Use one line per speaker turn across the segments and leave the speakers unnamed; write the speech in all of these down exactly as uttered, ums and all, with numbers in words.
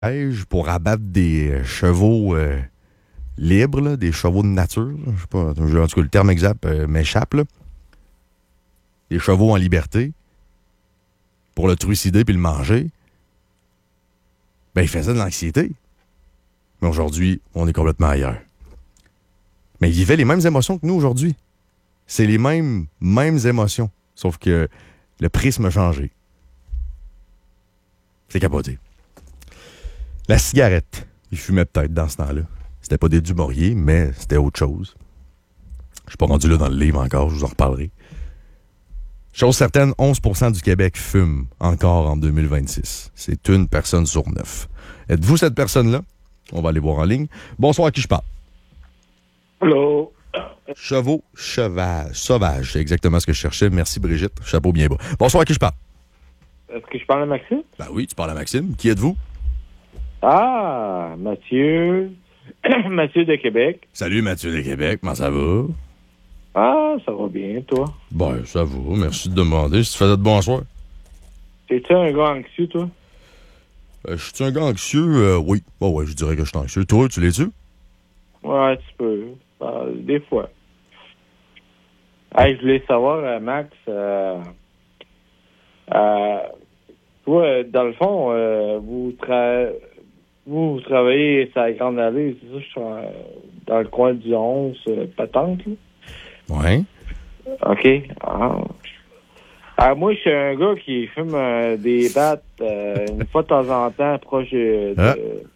neige pour abattre des chevaux euh, libres, là, des chevaux de nature. Je sais pas, en tout cas, le terme exact euh, m'échappe. Là. Des chevaux en liberté pour le trucider puis le manger. Ben, il faisait de l'anxiété. Mais aujourd'hui, on est complètement ailleurs. Mais il vivait les mêmes émotions que nous aujourd'hui. C'est les mêmes, mêmes émotions. Sauf que le prisme a changé. C'est capoté. La cigarette, il fumait peut-être dans ce temps-là. C'était pas des Dumouriez, mais c'était autre chose. Je suis pas rendu là dans le livre encore, je vous en reparlerai. Chose certaine, onze pour cent du Québec fume encore en deux mille vingt-six. C'est une personne sur neuf. Êtes-vous cette personne-là? On va aller voir en ligne. Bonsoir, à qui je parle?
Allô?
Chevaux, cheval, sauvage. C'est exactement ce que je cherchais. Merci, Brigitte. Chapeau bien bas. Bonsoir, à qui je parle?
Est-ce que je parle à Maxime?
Ben oui, tu parles à Maxime. Qui êtes-vous?
Ah, Mathieu. Mathieu de Québec.
Salut, Mathieu de Québec. Comment ça va?
Ah, ça va bien, toi?
Ben, ça va. Merci de demander. Si tu faisais de bonsoir.
T'es-tu un gars anxieux, toi?
Euh, je suis un gars anxieux? Euh, oui. Oh, ouais, je dirais que je suis anxieux. Toi, tu l'es-tu?
Ouais, tu peux. Ah, des fois. Hey, je voulais savoir, euh, Max, euh, euh, toi, dans le fond, euh, vous, tra- vous, vous travaillez sur la Grande Allée, c'est ça, je suis euh, dans le coin du onze, euh, Patente, là?
Ouais.
OK. Ah. Ah, moi, je suis un gars qui fume euh, des battes euh, une fois de temps en temps proche de...
Ah.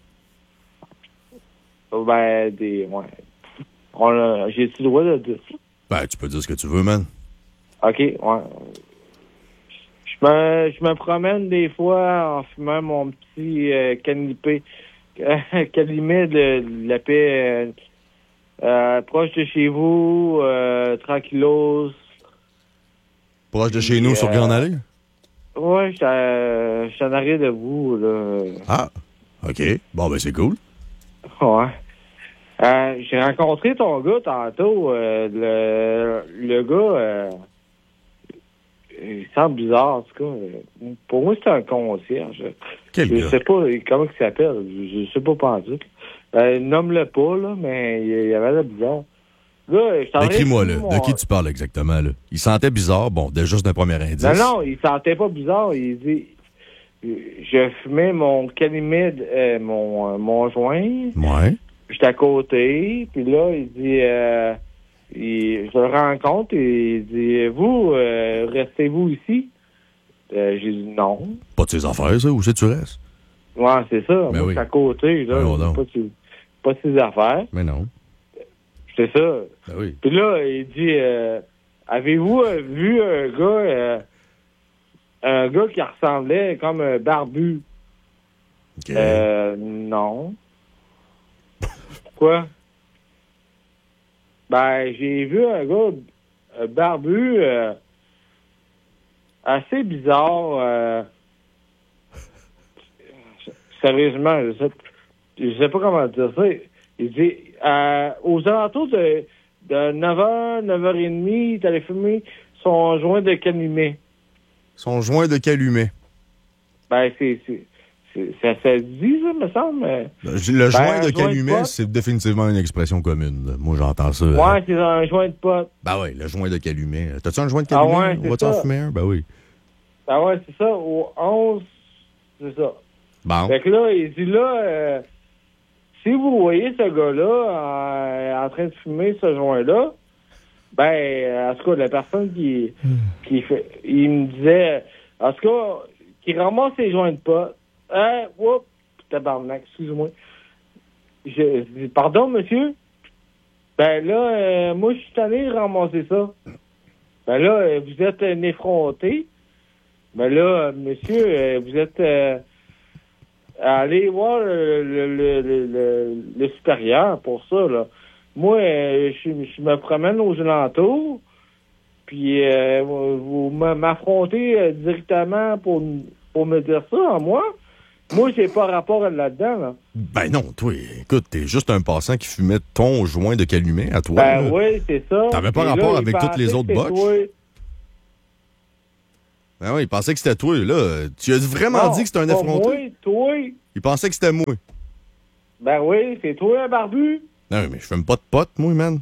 Ben, des... Ouais. On a- J'ai-tu le droit de dire ça?
Ben, tu peux dire ce que tu veux, man.
OK, ouais. Je me, je me promène des fois en fumant mon petit euh, canipé, calumet de, de la paix euh, euh, proche de chez vous, euh, tranquillos.
Proche de chez nous,
euh,
sur Grande Allée?
Ouais, je suis à- je suis en arrière de vous, là.
Ah, OK. Bon, ben, c'est cool.
Ouais. Euh, j'ai rencontré ton gars tantôt. Euh, le, le gars, euh, il semble bizarre, en tout cas. Euh, Pour moi, c'est un concierge.
Quel
je
gars?
sais pas comment il s'appelle. Je, je sais pas penser. Euh, nomme-le pas, là, mais il, il avait l'air bizarre. Là, je t'en
Décris-moi, là.
mon-
De qui tu parles exactement, là? Il sentait bizarre. Bon, déjà, c'est un premier indice.
Non, non, il sentait pas bizarre. Il dit... Je fumais mon calumet, euh, mon, euh, mon joint.
Ouais.
J'étais à côté, puis là, il dit, euh, il, je le rencontre et il dit, vous, euh, restez-vous ici? Euh, j'ai dit non.
Pas de ses affaires, ça? Où c'est que tu restes?
Ouais, c'est ça.
Ben
Moi,
oui.
je suis à côté, là.
Voyons donc.
Pas, de ses- pas de ses affaires.
Mais non.
C'est ça.
Ben oui.
Puis là, il dit, euh, avez-vous euh, vu un gars, euh, un gars qui ressemblait comme un barbu?
OK.
Euh, non. Quoi? Ben, j'ai vu un gars euh, barbu euh, assez bizarre. Euh, sérieusement, je sais, je sais pas comment dire ça. Il dit, euh, aux alentours de, de neuf heures, neuf heures trente, il est allé fumer son joint de calumet.
Son joint de calumet.
Ben, c'est... c'est c'est- Ça, ça se dit, ça, me semble. mais-
Le joint
Ben,
de
un joint de
calumet,
pote.
c'est définitivement une expression commune. là. Moi, j'entends ça. euh,
Ouais, c'est un joint de pote.
Ben oui, le joint de calumet. T'as-tu un joint de
Ah
calumet?
ouais, c'est
On va-tu en
ça.
fumer un? Ben oui.
Ah ouais, c'est ça, au onze, c'est ça.
Bon.
Fait que là, il dit là, euh, si vous voyez ce gars-là euh, en train de fumer ce joint-là, ben, euh, en tout cas, la personne qui, qui fait, il me disait, en tout cas, qui ramasse ses joints de pote, hein, oups, tabarnak, excuse-moi. Je, je dis, pardon, monsieur? Ben là, euh, moi, je suis allé ramasser ça. Ben là, euh, vous êtes un effronté. Ben là, euh, monsieur, euh, vous êtes euh, allé voir le, le, le, le, le- le supérieur pour ça, là. Moi, euh, je, je me promène aux alentours, puis euh, vous, vous m'affrontez euh, directement pour, pour me dire ça, à moi. Moi, j'ai pas rapport là-dedans, là.
Ben non, toi, écoute, t'es juste un passant qui fumait ton joint de calumet à toi.
Ben
là.
oui, c'est ça.
T'avais pas
Et
rapport
là, il
avec toutes les
pensait
autres
que c'était
box?
toi.
Ben oui, il pensait que c'était toi, là. Tu as vraiment
Non,
dit que c'était un
pas
effronté?
Moi, toi.
Il pensait que c'était moi.
Ben oui, c'est toi, barbu.
Non, mais je fume pas de potes, moi, man.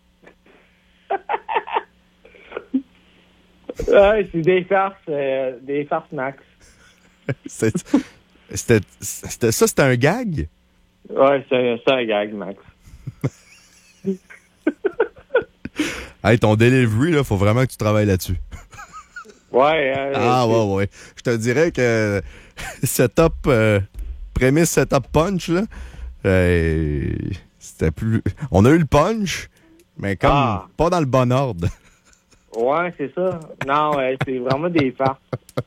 Ouais, c'est des farces, euh, des farces max.
c'était, c'était, c'était, ça, c'était un gag?
Ouais, c'est, c'est un gag, Max.
Hey, ton delivery, là, faut vraiment que tu travailles là-dessus.
Ouais. Euh,
ah,
c'est...
ouais, ouais. Je te dirais que setup, euh, prémisse setup punch, là, euh, c'était plus... On a eu le punch, mais comme
ah.
pas dans le bon ordre.
Ouais, c'est ça. Non, ouais, c'est vraiment des farces.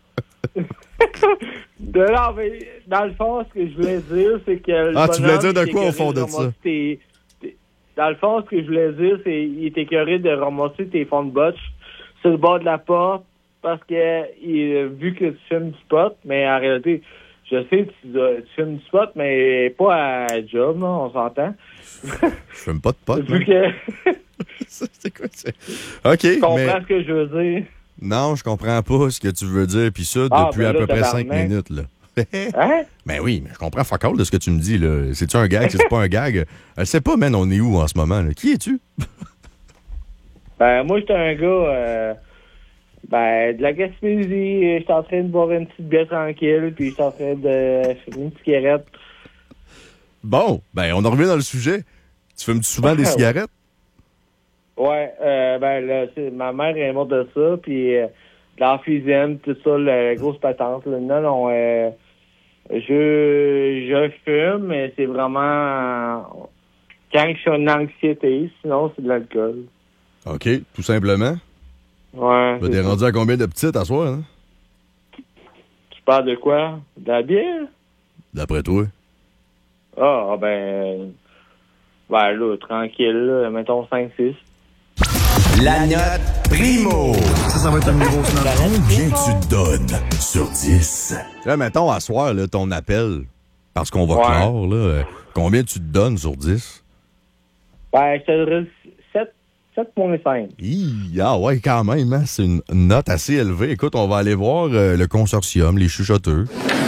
de là, mais dans le fond, ce que je voulais dire, c'est que... Le
ah, tu voulais dire de quoi
écœuré
au fond de, de ça?
Tes, tes, dans le fond, ce que je voulais dire, c'est qu'il est écœuré de ramasser tes fonds de botch sur le bord de la porte parce que il, vu que tu fumes du pot, mais en réalité, je sais que tu, tu fumes du pot, mais pas à job, là, on s'entend.
Je fume pas de pot.
Vu que...
c'est quoi, c'est... OK,
Tu comprends
mais...
ce que je veux dire?
Non, je comprends pas ce que tu veux dire, puis ça,
ah,
depuis
ben
à
là,
peu près
tabarnak.
cinq minutes, là.
Hein?
Ben oui, mais je comprends fuck all de ce que tu me dis, là. C'est-tu un gag? C'est pas un gag? Elle sait pas, man, on est où en ce moment, là? Qui es-tu?
Ben, moi, j'étais un gars, euh, ben, de la Gaspésie. J'étais en train de boire une petite bière tranquille, puis j'étais en train de fumer une cigarette.
Bon, ben, on en revient dans le sujet. Tu fumes souvent des cigarettes?
Ouais, euh, ben, là, c'est, ma mère est morte de ça, puis euh, l'emphysème, tout ça, la grosse patente, là. Non, non, euh, je, je fume, mais c'est vraiment quand je suis en anxiété, sinon c'est de l'alcool.
OK, tout simplement.
Ouais.
Ben, t'es rendu à combien de petites à soir, hein?
Tu parles de quoi? De la bière?
D'après toi?
Ah, ben, ben là, tranquille, là, mettons cinq six.
La note primo.
Ça, ça va être un gros note.
Combien tu donnes sur dix?
Là, mettons, à soir, là, ton appel, parce qu'on va
ouais.
clore, là, euh, combien tu te donnes sur dix?
Ben, je te dirais sept virgule cinq.
Hi, ah ouais, quand même, hein? C'est une note assez élevée. Écoute, on va aller voir euh, le consortium, les chuchoteux.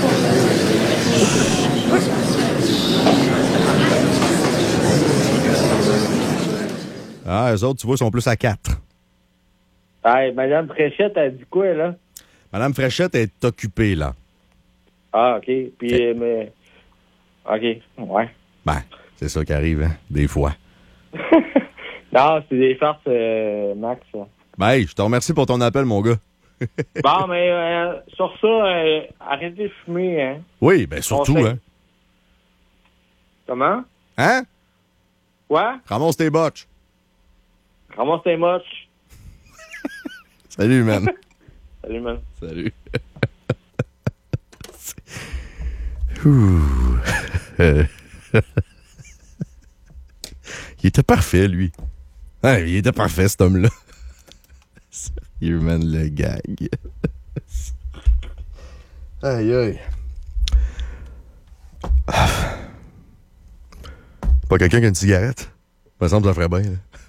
Ah, eux autres, tu vois, sont plus à quatre.
Hey, Madame Fréchette, elle dit quoi, là?
Madame Fréchette est occupée, là.
Ah, OK. Puis, okay. mais... OK, ouais.
Ben, c'est ça qui arrive, hein, des fois.
non, c'est des farces, euh, Max. Ça.
Ben, hey, je te remercie pour ton appel, mon gars.
bon, mais euh, sur ça, euh, arrêtez de fumer, hein.
Oui, ben surtout, hein.
Comment?
Hein?
Quoi?
Ramasse tes botches.
Ramasse tes moches.
Salut, man.
Salut, man.
Salut. Ouh. Il était parfait, lui. Ah, il était parfait, cet homme-là. Sérieux, man, le gag. Aïe, aïe. Pas quelqu'un qui a une cigarette? Par exemple, ça ferait bien.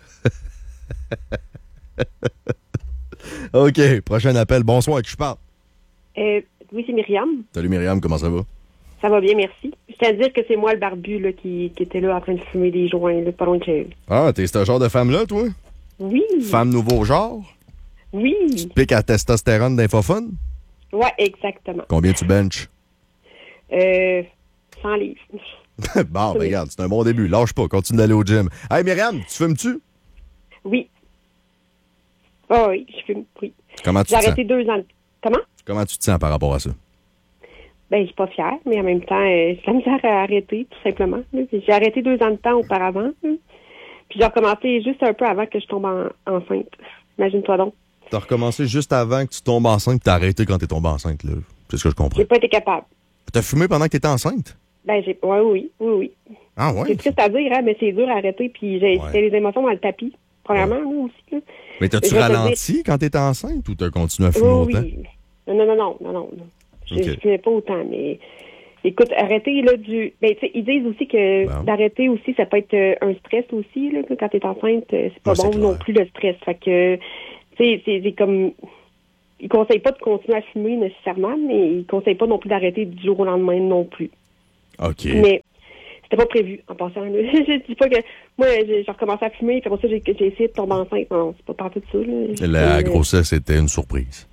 OK, prochain appel. Bonsoir, à qui je parle?
Euh, oui, c'est Myriam.
Salut Myriam, comment ça va?
Ça va bien, merci. Je tiens à dire que c'est moi le barbu là, qui, qui était là en train de fumer des joints, là, pas loin de chez eux.
Ah, t'es ce genre de femme-là, toi?
Oui.
Femme nouveau genre?
Oui.
Tu te piques à testostérone d'infophone?
Ouais, exactement.
Combien tu benches?
Euh, cent livres.
Bon, ben regarde, c'est un bon début. Lâche pas, continue d'aller au gym. Hey Myriam, tu fumes-tu?
Oui. Oh, oui, je fume, oui.
Comment tu
J'ai
te sens?
arrêté deux ans. Comment?
Comment tu te sens par rapport à ça?
Ben, je suis pas fière, mais en même temps, euh, j'ai la misère à arrêter, tout simplement. Là. J'ai arrêté deux ans de temps auparavant. Là. Puis j'ai recommencé juste un peu avant que je tombe en, enceinte. Imagine-toi donc.
T'as recommencé juste avant que tu tombes enceinte, t'as arrêté quand t'es tombée enceinte, là. C'est ce que je comprends.
J'ai pas été capable.
T'as fumé pendant que t'étais enceinte?
Ben, j'ai. Ouais, oui, oui, oui.
Ah ouais?
C'est triste à dire, hein, mais c'est dur à arrêter. Puis j'ai
Ouais.
c'était les émotions dans le tapis. Premièrement, ouais. Moi aussi. Là.
Mais t'as-tu
Je vais te
ralenti
dire-
quand t'étais enceinte ou t'as continué à fumer
Oh,
longtemps?
oui. Non, non, non, non, non, non. non. Je
Ok.
ne fumais pas autant, mais écoute, arrêter là du. Ben, tu sais, ils disent aussi que
Bon.
d'arrêter aussi, ça peut être euh, un stress aussi, là, quand t'es enceinte, euh, c'est pas
Ouais, c'est
bon
clair.
non plus le stress. Fait que tu sais, c'est c'est comme. Ils conseillent pas de continuer à fumer nécessairement, mais ils conseillent pas non plus d'arrêter du jour au lendemain non plus.
OK.
Mais c'était pas prévu, en passant. Je dis pas que... Moi, j'ai, j'ai recommencé à fumer, puis après ça, j'ai, j'ai essayé de tomber enceinte. Non, c'est pas parti de ça. Là.
La
euh,
grossesse était une surprise.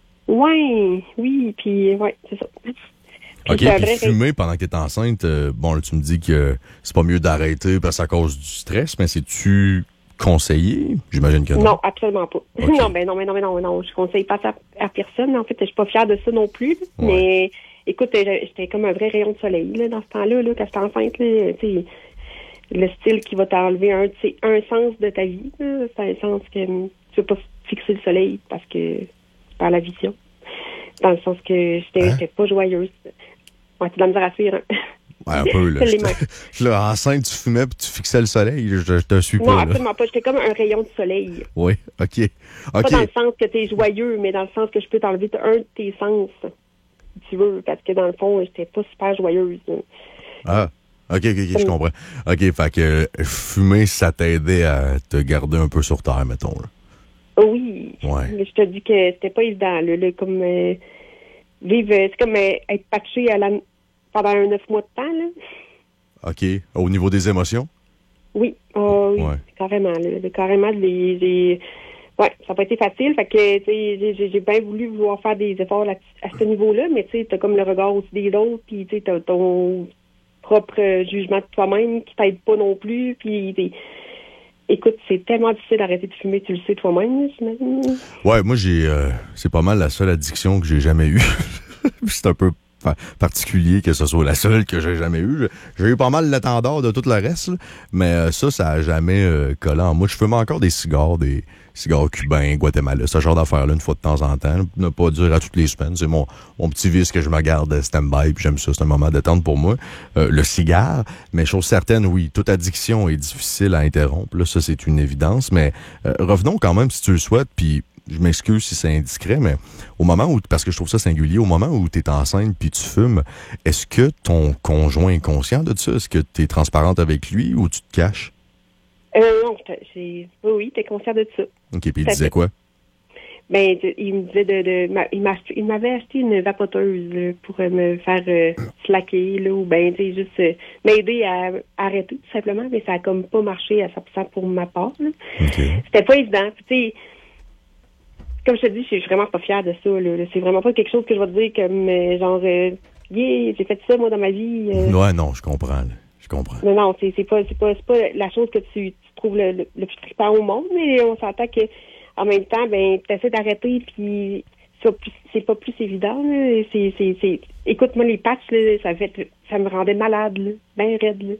Ouais, oui, puis ouais, c'est ça. Puis
OK,
c'est un
puis
vrai-
fumer pendant que tu es enceinte, euh, bon, là, tu me dis que c'est pas mieux d'arrêter parce que c'est à cause du stress, mais c'est-tu conseillé? J'imagine que non.
Non, absolument pas.
Ok.
Non, ben non, mais non, mais non, non, je conseille pas ça à personne. En fait, je suis pas fière de ça non plus.
Ouais.
Mais écoute, j'étais comme un vrai rayon de soleil là, dans ce temps-là, là, quand j'étais enceinte. Là, tu sais, le style qui va t'enlever un, tu sais, un sens de ta vie. Là, c'est un sens que hum, tu veux pas fixer le soleil parce que par la vision. Dans le sens que j'étais,
Hein?
j'étais pas joyeuse. Ouais, tu dois me dire à suivre. Hein?
Ouais, un peu, là.
Ça l'est
J'étais- là, enceinte, tu fumais puis tu fixais le soleil. Je, je te suis
Non,
pas, là.
absolument pas. J'étais comme un rayon de soleil.
Oui, OK.
Pas
OK.
dans le sens que t'es joyeux, mais dans le sens que je peux t'enlever un de tes sens, si tu veux, parce que dans le fond, j'étais pas super joyeuse.
Ah, OK, OK, OK, je comprends. OK, fait que euh, fumer, ça t'aidait à te garder un peu sur terre, mettons, là.
Oui.
Ouais.
Mais je te dis que c'était pas évident, là, là, comme euh, vivre, c'est comme euh, être patché à la, pendant un neuf mois de temps, là.
OK. Au niveau des émotions?
Oui, oh, oui,
Ouais.
carrément, là, là, carrément, les, les- ouais, ça n'a pas été facile, fait que, tu sais, j'ai- j'ai, j'ai bien voulu vouloir faire des efforts là, à ce niveau-là, mais tu sais, t'as comme le regard aussi des autres, puis tu sais, t'as ton propre euh, jugement de toi-même qui t'aide pas non plus, puis t'es- écoute, c'est tellement difficile d'arrêter de fumer, tu le sais toi-même, j'imagine.
Ouais, moi, j'ai. euh, c'est pas mal la seule addiction que j'ai jamais eue. C'est un peu pa- particulier que ce soit la seule que j'ai jamais eue. J'ai eu pas mal l'étendard de tout le reste, là, mais euh, ça, ça a jamais euh, collé en moi. Je fume encore des cigares, des cigares cubains, Guatemala, ce genre d'affaires-là, une fois de temps en temps. Là, ne pas durer à toutes les semaines. C'est mon, mon petit vice que je me garde stand-by, puis j'aime ça. C'est un moment de détente pour moi. Euh, le cigare, mais chose certaine, oui, toute addiction est difficile à interrompre. Là, ça, c'est une évidence. Mais euh, revenons quand même, si tu le souhaites, puis je m'excuse si c'est indiscret, mais au moment où, parce que je trouve ça singulier, au moment où tu es enceinte puis tu fumes, est-ce que ton conjoint est conscient de ça? Est-ce que tu es transparente avec lui ou tu te caches?
Euh, non, j'étais- j'ai, oui, oui, t'es conscient de ça.
OK, puis il
Tout à
disait
fait.
quoi?
Ben, de- il me disait de, de m'a- il, m'a acheté- il m'avait acheté une vapoteuse là, pour euh, me faire euh, slacker, là, ou ben, tu sais, juste euh, m'aider à arrêter, tout simplement, mais ça a comme pas marché à cent pour cent pour ma part, là.
OK.
C'était pas évident. Puis, tu sais, comme je te dis, je suis vraiment pas fière de ça, là. C'est vraiment pas quelque chose que je vais te dire comme, euh, genre, euh, yeah, j'ai fait ça, moi, dans ma vie. euh.
Ouais, non, je comprends. là. Je comprends.
Non, non, c'est, c'est pas, c'est pas, c'est pas la chose que tu, tu trouves le, le, le plus trippant au monde, mais on s'entend que, en même temps, ben, t'essaies d'arrêter, puis c'est pas plus, c'est pas plus évident, là. C'est, c'est, c'est, écoute, moi, les patchs, là, ça fait, ça me rendait malade, là. Ben raide, là.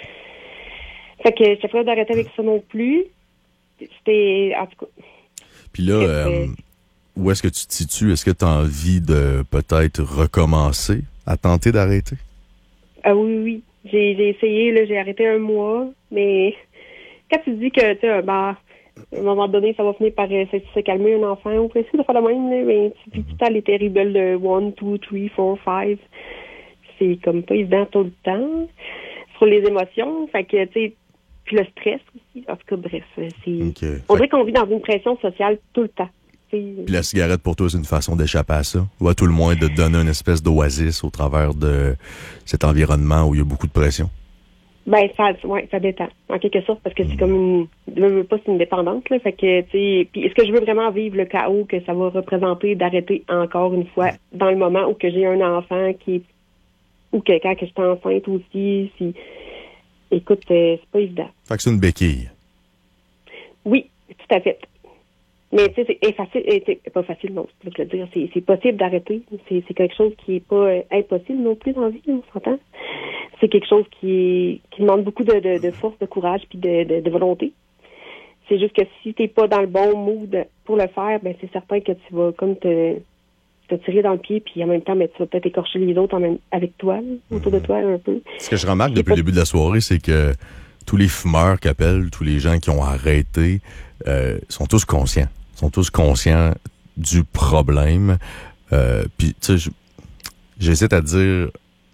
Fait que, j'étais pas d'arrêter avec ça non plus. C'était, en tout cas.
Puis là,
Fait que,
euh, où est-ce que tu te situes? Est-ce que tu as envie de peut-être recommencer à tenter d'arrêter?
Ah oui, oui. J'ai, j'ai essayé, là, j'ai arrêté un mois, mais quand tu dis que, tu sais, bah, à un moment donné, ça va finir par euh, se, se calmer un enfant, ou essayer de faire le même, là, mais tu vis tout le temps les terribles de one, two, three, four, five. C'est comme pas évident tout le temps. Sur les émotions, fait que, tu sais, puis le stress aussi. En tout cas, bref, c'est...
OK.
On dirait qu'on vit dans une pression sociale tout le temps. T'sais.
Puis la cigarette, pour toi, c'est une façon d'échapper à ça? Ou à tout le moins de te donner une espèce d'oasis au travers de cet environnement où il y a beaucoup de pression?
Ben, ça, ouais, ça détend, en quelque sorte, parce que c'est comme une, je veux pas, c'est une dépendance, là, fait que, tu sais, puis est-ce que je veux vraiment vivre le chaos que ça va représenter d'arrêter encore une fois dans le moment où que j'ai un enfant qui est, ou que quand que je suis enceinte aussi, si, écoute, euh, c'est pas évident.
Fait que c'est une béquille.
Oui, tout à fait. Mais tu sais, c'est facile, c'est pas facile, non, je peux te le dire, c'est, c'est possible d'arrêter. C'est, c'est quelque chose qui est pas euh, impossible non plus dans la vie, on s'entend. C'est quelque chose qui est, qui demande beaucoup de, de, de force, de courage puis de, de, de volonté. C'est juste que si t'es pas dans le bon mood pour le faire, ben c'est certain que tu vas comme te, te tirer dans le pied, puis en même temps, ben, tu vas peut-être écorcher les autres en même, avec toi, là, autour de toi un peu.
Ce que je remarque
Puis
depuis
pas-
le début de la soirée, c'est que tous les fumeurs qui appellent, tous les gens qui ont arrêté, euh, sont tous conscients. sont tous conscients du problème. Euh, Puis, tu sais, je- j'hésite à dire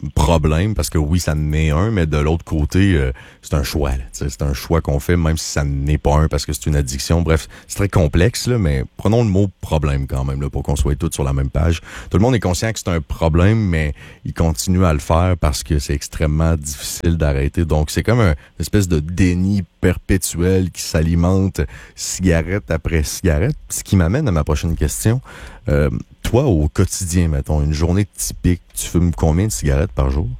problème, parce que oui, ça en est un, mais de l'autre côté, euh, c'est un choix. Là, c'est un choix qu'on fait, même si ça n'est pas un, parce que c'est une addiction. Bref, c'est très complexe, là, mais prenons le mot problème quand même, là, pour qu'on soit tous sur la même page. Tout le monde est conscient que c'est un problème, mais il continue à le faire parce que c'est extrêmement difficile d'arrêter. Donc, c'est comme un, une espèce de déni perpétuel qui s'alimente cigarette après cigarette. Ce qui m'amène à ma prochaine question. Euh, toi, au quotidien, mettons, une journée typique, tu fumes combien de cigarettes par jour?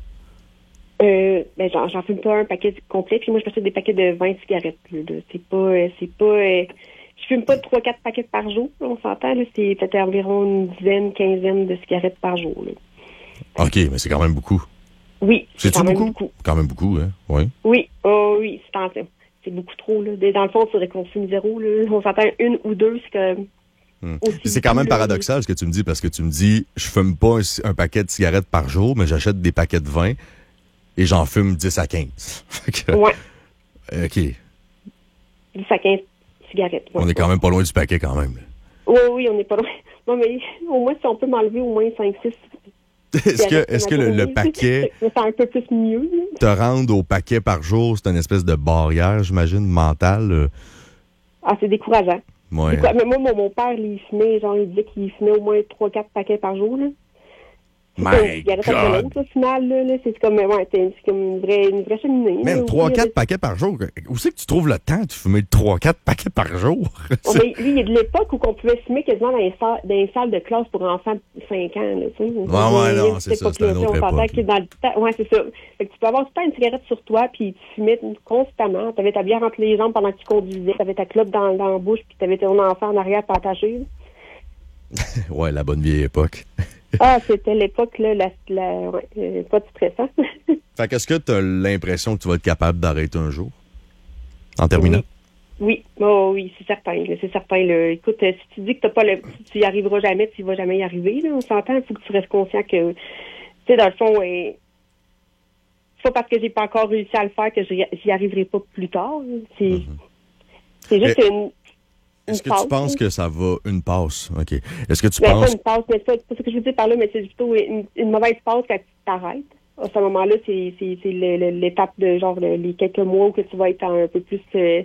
Euh, ben, j'en, j'en fume pas un paquet complet, puis moi, je possède des paquets de vingt cigarettes. Là, là. C'est pas... Euh, c'est pas euh, je fume pas de trois quatre paquets par jour, là, on s'entend. Là, c'est peut-être environ une dizaine, quinzaine de cigarettes par jour. Là.
OK, mais c'est quand même beaucoup.
Oui, c'est,
c'est
quand même
beaucoup?
beaucoup.
Quand même beaucoup, hein? Oui.
Oui, oh, oui, c'est, en, c'est beaucoup trop. Là. Dans le fond, il faudrait qu'on fume zéro. Là. On s'entend une ou deux, c'est comme...
Hum. C'est quand même paradoxal ce que tu me dis, parce que tu me dis, je fume pas un, un paquet de cigarettes par jour, mais j'achète des paquets de vingt et j'en fume dix à quinze. que,
ouais.
OK.
dix à quinze cigarettes. Ouais.
On est quand même pas loin du paquet quand même.
Oui, oui, on n'est pas loin. Non, mais au moins, si on peut m'enlever au moins cinq six.
Est-ce que, est-ce que le, le paquet...
C'est un peu plus mieux.
Te rendre au paquet par jour, c'est une espèce de barrière, j'imagine, mentale?
Ah, c'est décourageant.
Ouais.
Quoi, mais moi, mon, mon père, il fumait, genre, il disait qu'il fumait au moins trois quatre paquets par jour, là. C'est
My
une cigarette
God!
Au final, là, là, c'est comme, ouais, c'est, c'est comme une vraie, une vraie cheminée.
Même trois quatre paquets par jour. Où c'est que tu trouves le temps de fumer trois quatre paquets par jour?
Oh, mais lui, il y a de l'époque où on pouvait fumer quasiment dans les, salles, dans les salles de classe pour enfants de cinq ans, là, tu sais.
Ouais, ouais, non, c'est ça, c'est un autre époque.
Que dans le temps, ouais, c'est ça. Fait que tu peux avoir tout le temps une cigarette sur toi, puis tu fumais constamment. T'avais ta bière entre les jambes pendant que tu conduisais, t'avais ta clope dans, dans la bouche, puis t'avais ton enfant en arrière partager.
Ouais, la bonne vieille époque.
Ah, c'était l'époque, là, la, la, ouais, euh, pas de stressant.
Fait qu'est-ce que tu as l'impression que tu vas être capable d'arrêter un jour? En terminant?
Oui, oui, oh, oui c'est certain. Là, c'est certain. Là. Écoute, si tu dis que t'as pas le, tu y arriveras jamais, tu vas jamais y arriver. Là, on s'entend, il faut que tu restes conscient que, tu sais, dans le fond, euh, c'est pas parce que j'ai pas encore réussi à le faire que j'y, j'y arriverai pas plus tard. C'est, mm-hmm. c'est juste
Mais...
une...
Est-ce que
passe,
tu penses
hein?
que ça va une passe? OK. Est-ce que tu
ben,
penses...
pas une passe, mais c'est pas ce que je veux dire par là, mais c'est plutôt une, une mauvaise passe quand tu t'arrêtes. À ce moment-là, c'est, c'est, c'est le, le, l'étape de genre le, les quelques mois où que tu vas être un peu plus euh,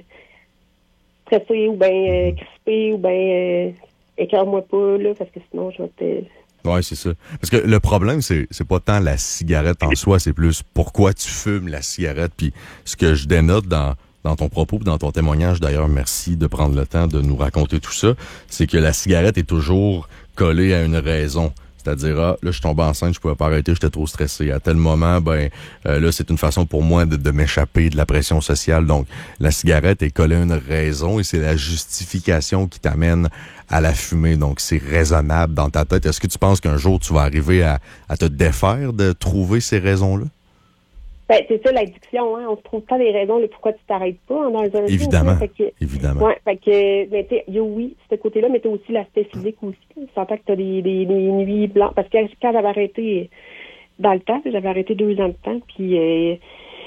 stressé ou bien euh, crispé ou bien euh, écœure-moi pas, là, parce que sinon, je vais te...
Oui, c'est ça. Parce que le problème, c'est, c'est pas tant la cigarette en soi, c'est plus pourquoi tu fumes la cigarette. Puis ce que je dénote dans... dans ton propos, dans ton témoignage, d'ailleurs, merci de prendre le temps de nous raconter tout ça, c'est que la cigarette est toujours collée à une raison. C'est-à-dire, ah, là, je suis tombé enceinte, je pouvais pas arrêter, j'étais trop stressé. À tel moment, ben, euh, là, c'est une façon pour moi de, de m'échapper de la pression sociale. Donc, la cigarette est collée à une raison et c'est la justification qui t'amène à la fumer. Donc, c'est raisonnable dans ta tête. Est-ce que tu penses qu'un jour, tu vas arriver à, à te défaire de trouver ces raisons-là?
Ben, c'est ça, l'addiction, hein. On se trouve pas des raisons là, pourquoi tu t'arrêtes pas hein, dans un
Évidemment.
Jour, fait que,
Évidemment.
Ouais, fait que, mais tu il y a oui, ce côté-là, mais t'as aussi l'aspect physique aussi. Tu s'entend que t'as des, des, des nuits blanches. Parce que quand j'avais arrêté, dans le temps, j'avais arrêté deux ans de temps, puis euh,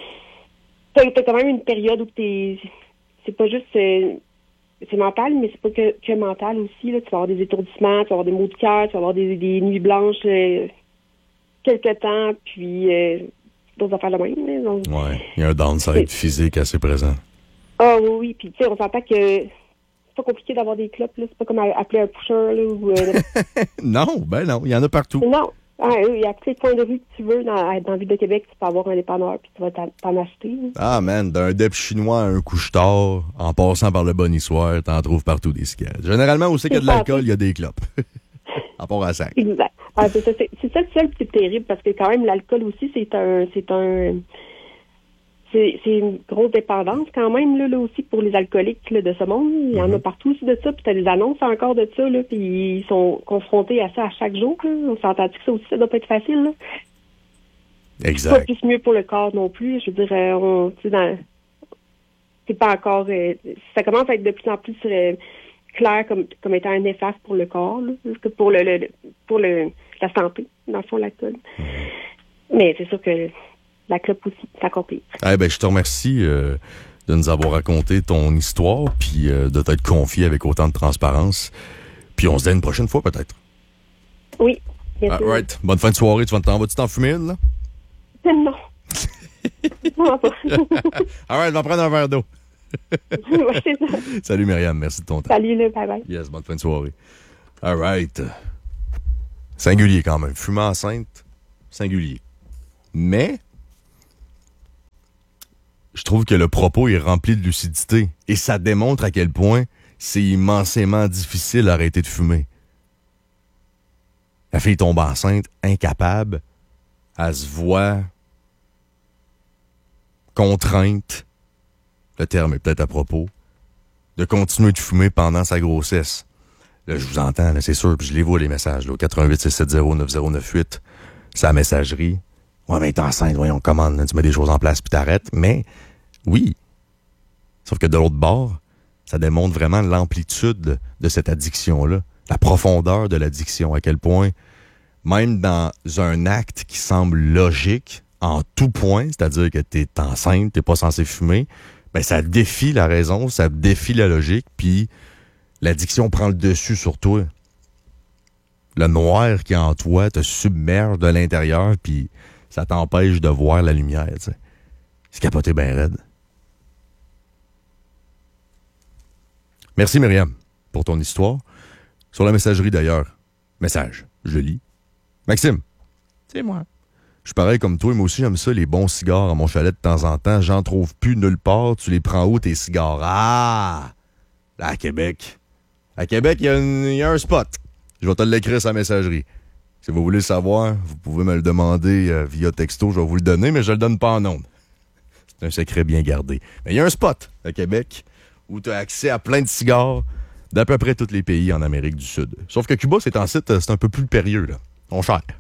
t'as, t'as quand même une période où t'es, c'est pas juste, euh, c'est mental, mais c'est pas que, que mental aussi, là. Tu vas avoir des étourdissements, tu vas avoir des maux de cœur, tu vas avoir des, des nuits blanches, euh, quelque temps, puis, euh, d'autres affaires de même. Donc,
ouais, il y a un downside c'est... physique assez présent.
Ah oui, oui. Puis, tu sais, on s'entend que c'est pas compliqué d'avoir des clopes, là. C'est pas comme appeler un pusher, là. Ou, euh...
non, ben non, il y en a partout.
Non. Ah, oui, il y a tous les coins de rue que tu veux. Dans, dans la ville de Québec, tu peux avoir un dépanneur, puis tu vas t'en, t'en acheter. Là.
Ah, man, d'un dep chinois à un couche-tard, en passant par le Bonissoir, t'en trouves partout des cigarettes. Généralement, où c'est qu'il y a de l'alcool, il y a des clopes. À part à sac.
Exact. Ah, c'est, ça, c'est, c'est ça le seul qui est terrible, parce que quand même, l'alcool aussi, c'est un... c'est un c'est, c'est une grosse dépendance quand même, là, là aussi, pour les alcooliques là, de ce monde. Il y en mm-hmm. a partout aussi de ça, puis t'as des annonces encore de ça, là, puis ils sont confrontés à ça à chaque jour. Là. On s'entend que ça aussi, ça doit pas être facile, là.
Exact.
C'est pas plus mieux pour le corps non plus. Je veux dire, on, tu sais, dans... c'est pas encore... Euh, ça commence à être de plus en plus... Euh, clair comme, comme étant un néfaste pour le corps, là, pour le, le pour le la santé, dans le fond, l'alcool. Mmh. Mais c'est sûr que la clope aussi, c'est encore pire.
Eh ben, je te remercie euh, de nous avoir raconté ton histoire, puis euh, de t'être confié avec autant de transparence. Puis on se dit une prochaine fois, peut-être.
Oui, bien sûr.
All right. Bonne fin de soirée. Tu vas t'en vas-tu t'en fumer une, là?
Non. Non, pas.
All right, je vais prendre un verre d'eau.
Ouais, c'est ça.
Salut, Myriam. Merci de ton temps.
Salut, là, bye-bye.
Yes, bonne fin de soirée. All right. Singulier quand même. Fumer enceinte, singulier. Mais, je trouve que le propos est rempli de lucidité. Et ça démontre à quel point c'est immensément difficile d'arrêter de fumer. La fille tombe enceinte, incapable. Elle se voit contrainte, le terme est peut-être à propos, de continuer de fumer pendant sa grossesse. Là, je vous entends, là, c'est sûr, puis je les vois les messages, là, au quatre un huit six sept zéro neuf zéro neuf huit, c'est la messagerie. Ouais, mais t'es enceinte, voyons, commande, là, tu mets des choses en place, puis t'arrêtes. Mais, oui. Sauf que de l'autre bord, ça démontre vraiment l'amplitude de cette addiction-là, la profondeur de l'addiction, à quel point, même dans un acte qui semble logique, en tout point, c'est-à-dire que t'es enceinte, t'es pas censé fumer, ben ça défie la raison, ça défie la logique, puis l'addiction prend le dessus sur toi. Le noir qui est en toi te submerge de l'intérieur, puis ça t'empêche de voir la lumière, tu sais. C'est capoté bien raide. Merci, Myriam, pour ton histoire. Sur la messagerie, d'ailleurs. Message, je le lis. Maxime, c'est moi. Je suis pareil comme toi, moi aussi j'aime ça, les bons cigares à mon chalet de temps en temps. J'en trouve plus nulle part. Tu les prends où, tes cigares? Ah! Là, à Québec. À Québec, il y, y a un spot. Je vais te l'écrire sur la messagerie. Si vous voulez le savoir, vous pouvez me le demander euh, via texto. Je vais vous le donner, mais je le donne pas en ondes. C'est un secret bien gardé. Mais il y a un spot à Québec où tu as accès à plein de cigares d'à peu près tous les pays en Amérique du Sud. Sauf que Cuba, c'est en site, c'est un peu plus périlleux, là. Ils sont chers.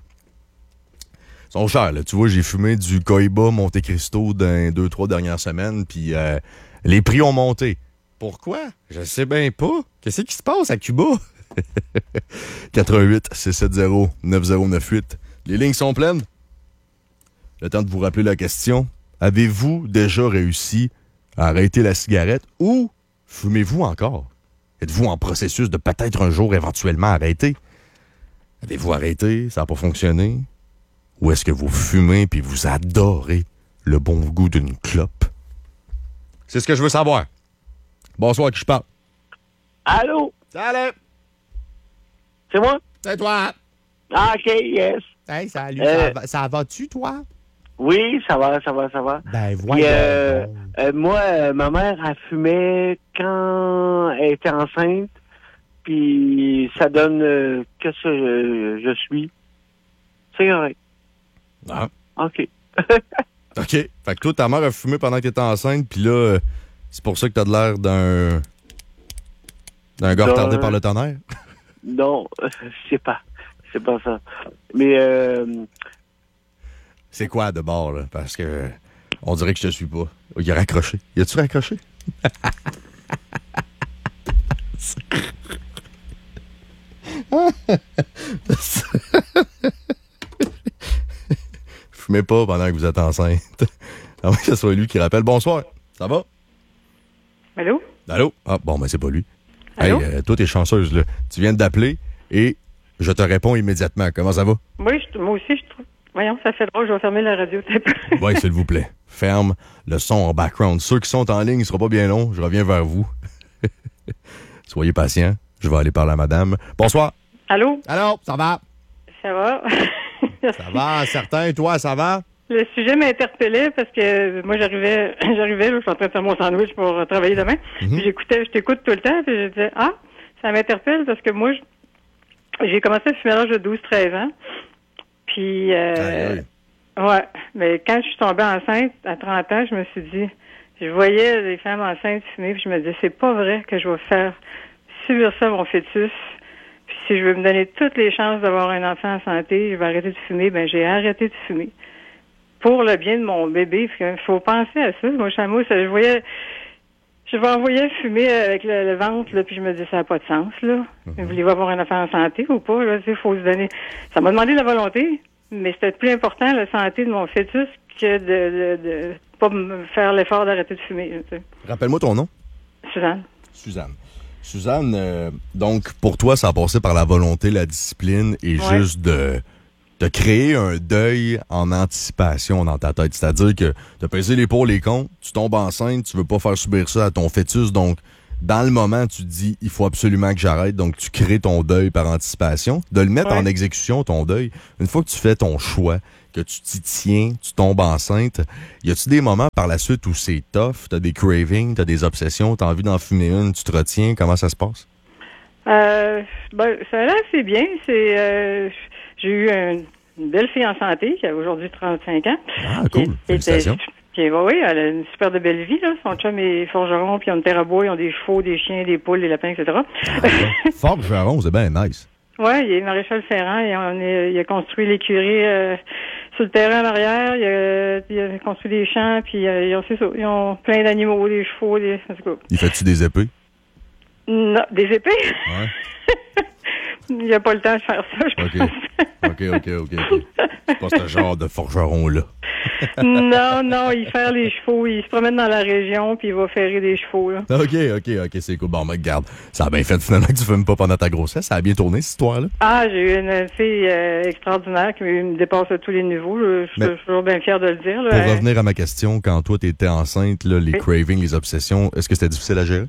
Ils sont chers, là. Tu vois, j'ai fumé du Cohiba Monte Cristo dans les deux, trois dernières semaines, puis euh, les prix ont monté. Pourquoi? Je sais bien pas. Qu'est-ce qui se passe à Cuba? quatre un huit six sept zéro neuf zéro neuf huit. Les lignes sont pleines. Le temps de vous rappeler la question. Avez-vous déjà réussi à arrêter la cigarette ou fumez-vous encore? Êtes-vous en processus de peut-être un jour éventuellement arrêter? Avez-vous arrêté? Ça n'a pas fonctionné? Ou est-ce que vous fumez puis vous adorez le bon goût d'une clope? C'est ce que je veux savoir. Bonsoir, à qui je parle?
Allô?
Salut!
C'est moi?
C'est toi!
Ah, OK, yes.
Hey, salut,
Euh,
ça, va, ça va-tu, toi?
Oui, ça va, ça va, ça va.
Ben,
Puis,
voyons.
euh,
donc.
euh, moi, euh, ma mère, elle fumait quand elle était enceinte, puis ça donne euh, que ça, je, je suis. C'est correct.
Ah,
OK.
OK. Fait que toi, ta mère a fumé pendant que t'étais enceinte, puis là, euh, c'est pour ça que t'as de l'air d'un... d'un gars
D'un-
retardé par le tonnerre?
Non, c'est pas. C'est pas ça. Mais, euh,
C'est quoi de bord, là? Parce que on dirait que je te suis pas. Il a raccroché. Y a-tu raccroché? Fumez pas pendant que vous êtes enceinte. À moins que ce soit lui qui rappelle. Bonsoir. Ça va?
Allô?
Allô? Ah, bon, ben c'est pas lui.
Allô?
Hey, euh, toi, t'es chanceuse, là. Tu viens d'appeler et je te réponds immédiatement. Comment ça va?
Oui, je- moi aussi, je trouve. Voyons, ça fait drôle, je vais fermer la radio un peu.
Oui, s'il vous plaît. Ferme le son en background. Ceux qui sont en ligne, il sera pas bien long. Je reviens vers vous. Soyez patients. Je vais aller parler à madame. Bonsoir.
Allô?
Allô, ça va?
Ça va?
Ça va, certain. Toi, ça va?
Le sujet m'interpellait parce que moi, j'arrivais, j'arrivais, là, je suis en train de faire mon sandwich pour euh, travailler demain.
Mhm.
Puis j'écoutais, je t'écoute tout le temps, puis je disais, ah, ça m'interpelle parce que moi, je- j'ai commencé à fumer à l'âge de douze treize ans. Puis, euh,
Aïe, aïe.
ouais, mais quand je suis tombée enceinte, à trente ans, je me suis dit, je voyais les femmes enceintes fumer, puis je me disais, c'est pas vrai que je vais faire subir ça à mon fœtus. Puis si je veux me donner toutes les chances d'avoir un enfant en santé, je vais arrêter de fumer, ben j'ai arrêté de fumer. Pour le bien de mon bébé, il faut penser à ça. Moi, chameau, ça, je voyais, je vais envoyer fumer avec le, le ventre, là, puis je me dis, ça n'a pas de sens, là.
Mhm.
Voulez-vous avoir un enfant en santé ou pas, là? Il faut se donner. Ça m'a demandé de la volonté, mais c'était plus important, la santé de mon fœtus, que de, de, de pas me faire l'effort d'arrêter de fumer, là, tu sais.
Rappelle-moi ton nom.
Suzanne.
Suzanne. Suzanne, euh, donc, pour toi, ça a passé par la volonté, la discipline et
Ouais.
juste de tu as créé un deuil en anticipation dans ta tête. C'est-à-dire que tu as pesé les pour, les contre, tu tombes enceinte, tu veux pas faire subir ça à ton fœtus, donc dans le moment, tu te dis, il faut absolument que j'arrête, donc tu crées ton deuil par anticipation. De le mettre
Ouais.
en exécution, ton deuil, une fois que tu fais ton choix, que tu t'y tiens, tu tombes enceinte, y a-tu des moments par la suite où c'est tough, t'as des cravings, t'as des obsessions, t'as envie d'en fumer une, tu te retiens, comment ça se passe?
Euh, ben, ça allait assez bien. C'est, euh, j'ai eu un- une belle fille en santé qui a aujourd'hui trente-cinq ans.
Ah, cool,
Qui- qui
félicitations.
était- qui- oui, elle a une super de belle vie, là. Son chum est forgeron, puis ils ont une terre à bois, ils ont des chevaux, des chiens, des poules, des lapins, et cetera.
Fort Jaron, c'est bien nice.
Ouais, il est maréchal ferrant et on est, il a construit l'écurie euh, sur le terrain en arrière. Il a, il a construit des champs, puis euh, ils ont, c'est ça, ils ont plein d'animaux, des chevaux, des. En tout cas.
Il fait-tu des épées?
Non, des épées?
Ouais.
Il n'y a pas le temps de faire ça, je
OK.
pense.
OK, OK, OK. OK. C'est pas ce genre de forgeron-là.
Non, non, il fait les chevaux, il se promène dans la région, puis il va ferrer des chevaux, là.
OK, OK, OK, c'est cool. Bon, ben, regarde, ça a bien fait finalement que tu fumes pas pendant ta grossesse. Ça a bien tourné, cette histoire-là.
Ah, j'ai eu une fille euh, extraordinaire qui me dépasse à tous les niveaux. Je, je
Mais-
suis toujours bien fier de le dire. Là.
Pour
Euh,
revenir à ma question, quand toi, t'étais enceinte, là, les
Oui.
cravings, les obsessions, est-ce que c'était difficile à gérer?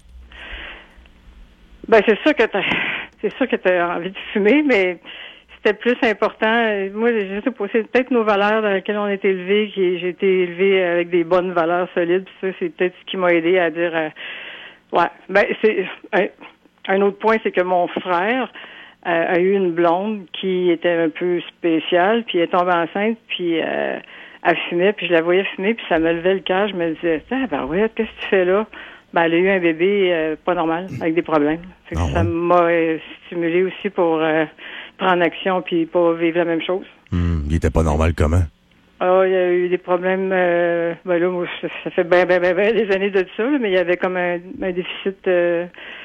Ben, c'est sûr que t'as, c'est sûr que t'as envie de fumer, mais c'était plus important. Euh, Moi, je sais pas, c'est peut-être nos valeurs dans lesquelles on est élevés, qui j'ai été élevée avec des bonnes valeurs solides. Puis ça, c'est peut-être ce qui m'a aidé à dire, euh, ouais. Ben, c'est un, un autre point, c'est que mon frère euh, a eu une blonde qui était un peu spéciale, puis elle est tombée enceinte, puis euh, elle fumait, puis je la voyais fumer, puis ça me levait le cœur. Je me disais, ah, ben ouais, qu'est-ce que tu fais là? Ben, elle a eu un bébé euh, pas normal, avec des problèmes. Fait que
Ah ouais.
ça m'a euh, stimulé aussi pour euh, prendre action puis pas vivre la même chose.
Hmm, il était pas normal comment?
Ah, il y a eu des problèmes, euh, ben là, moi, ça, ça fait ben, ben, ben, ben des années de ça, là, mais il y avait comme un, un déficit euh,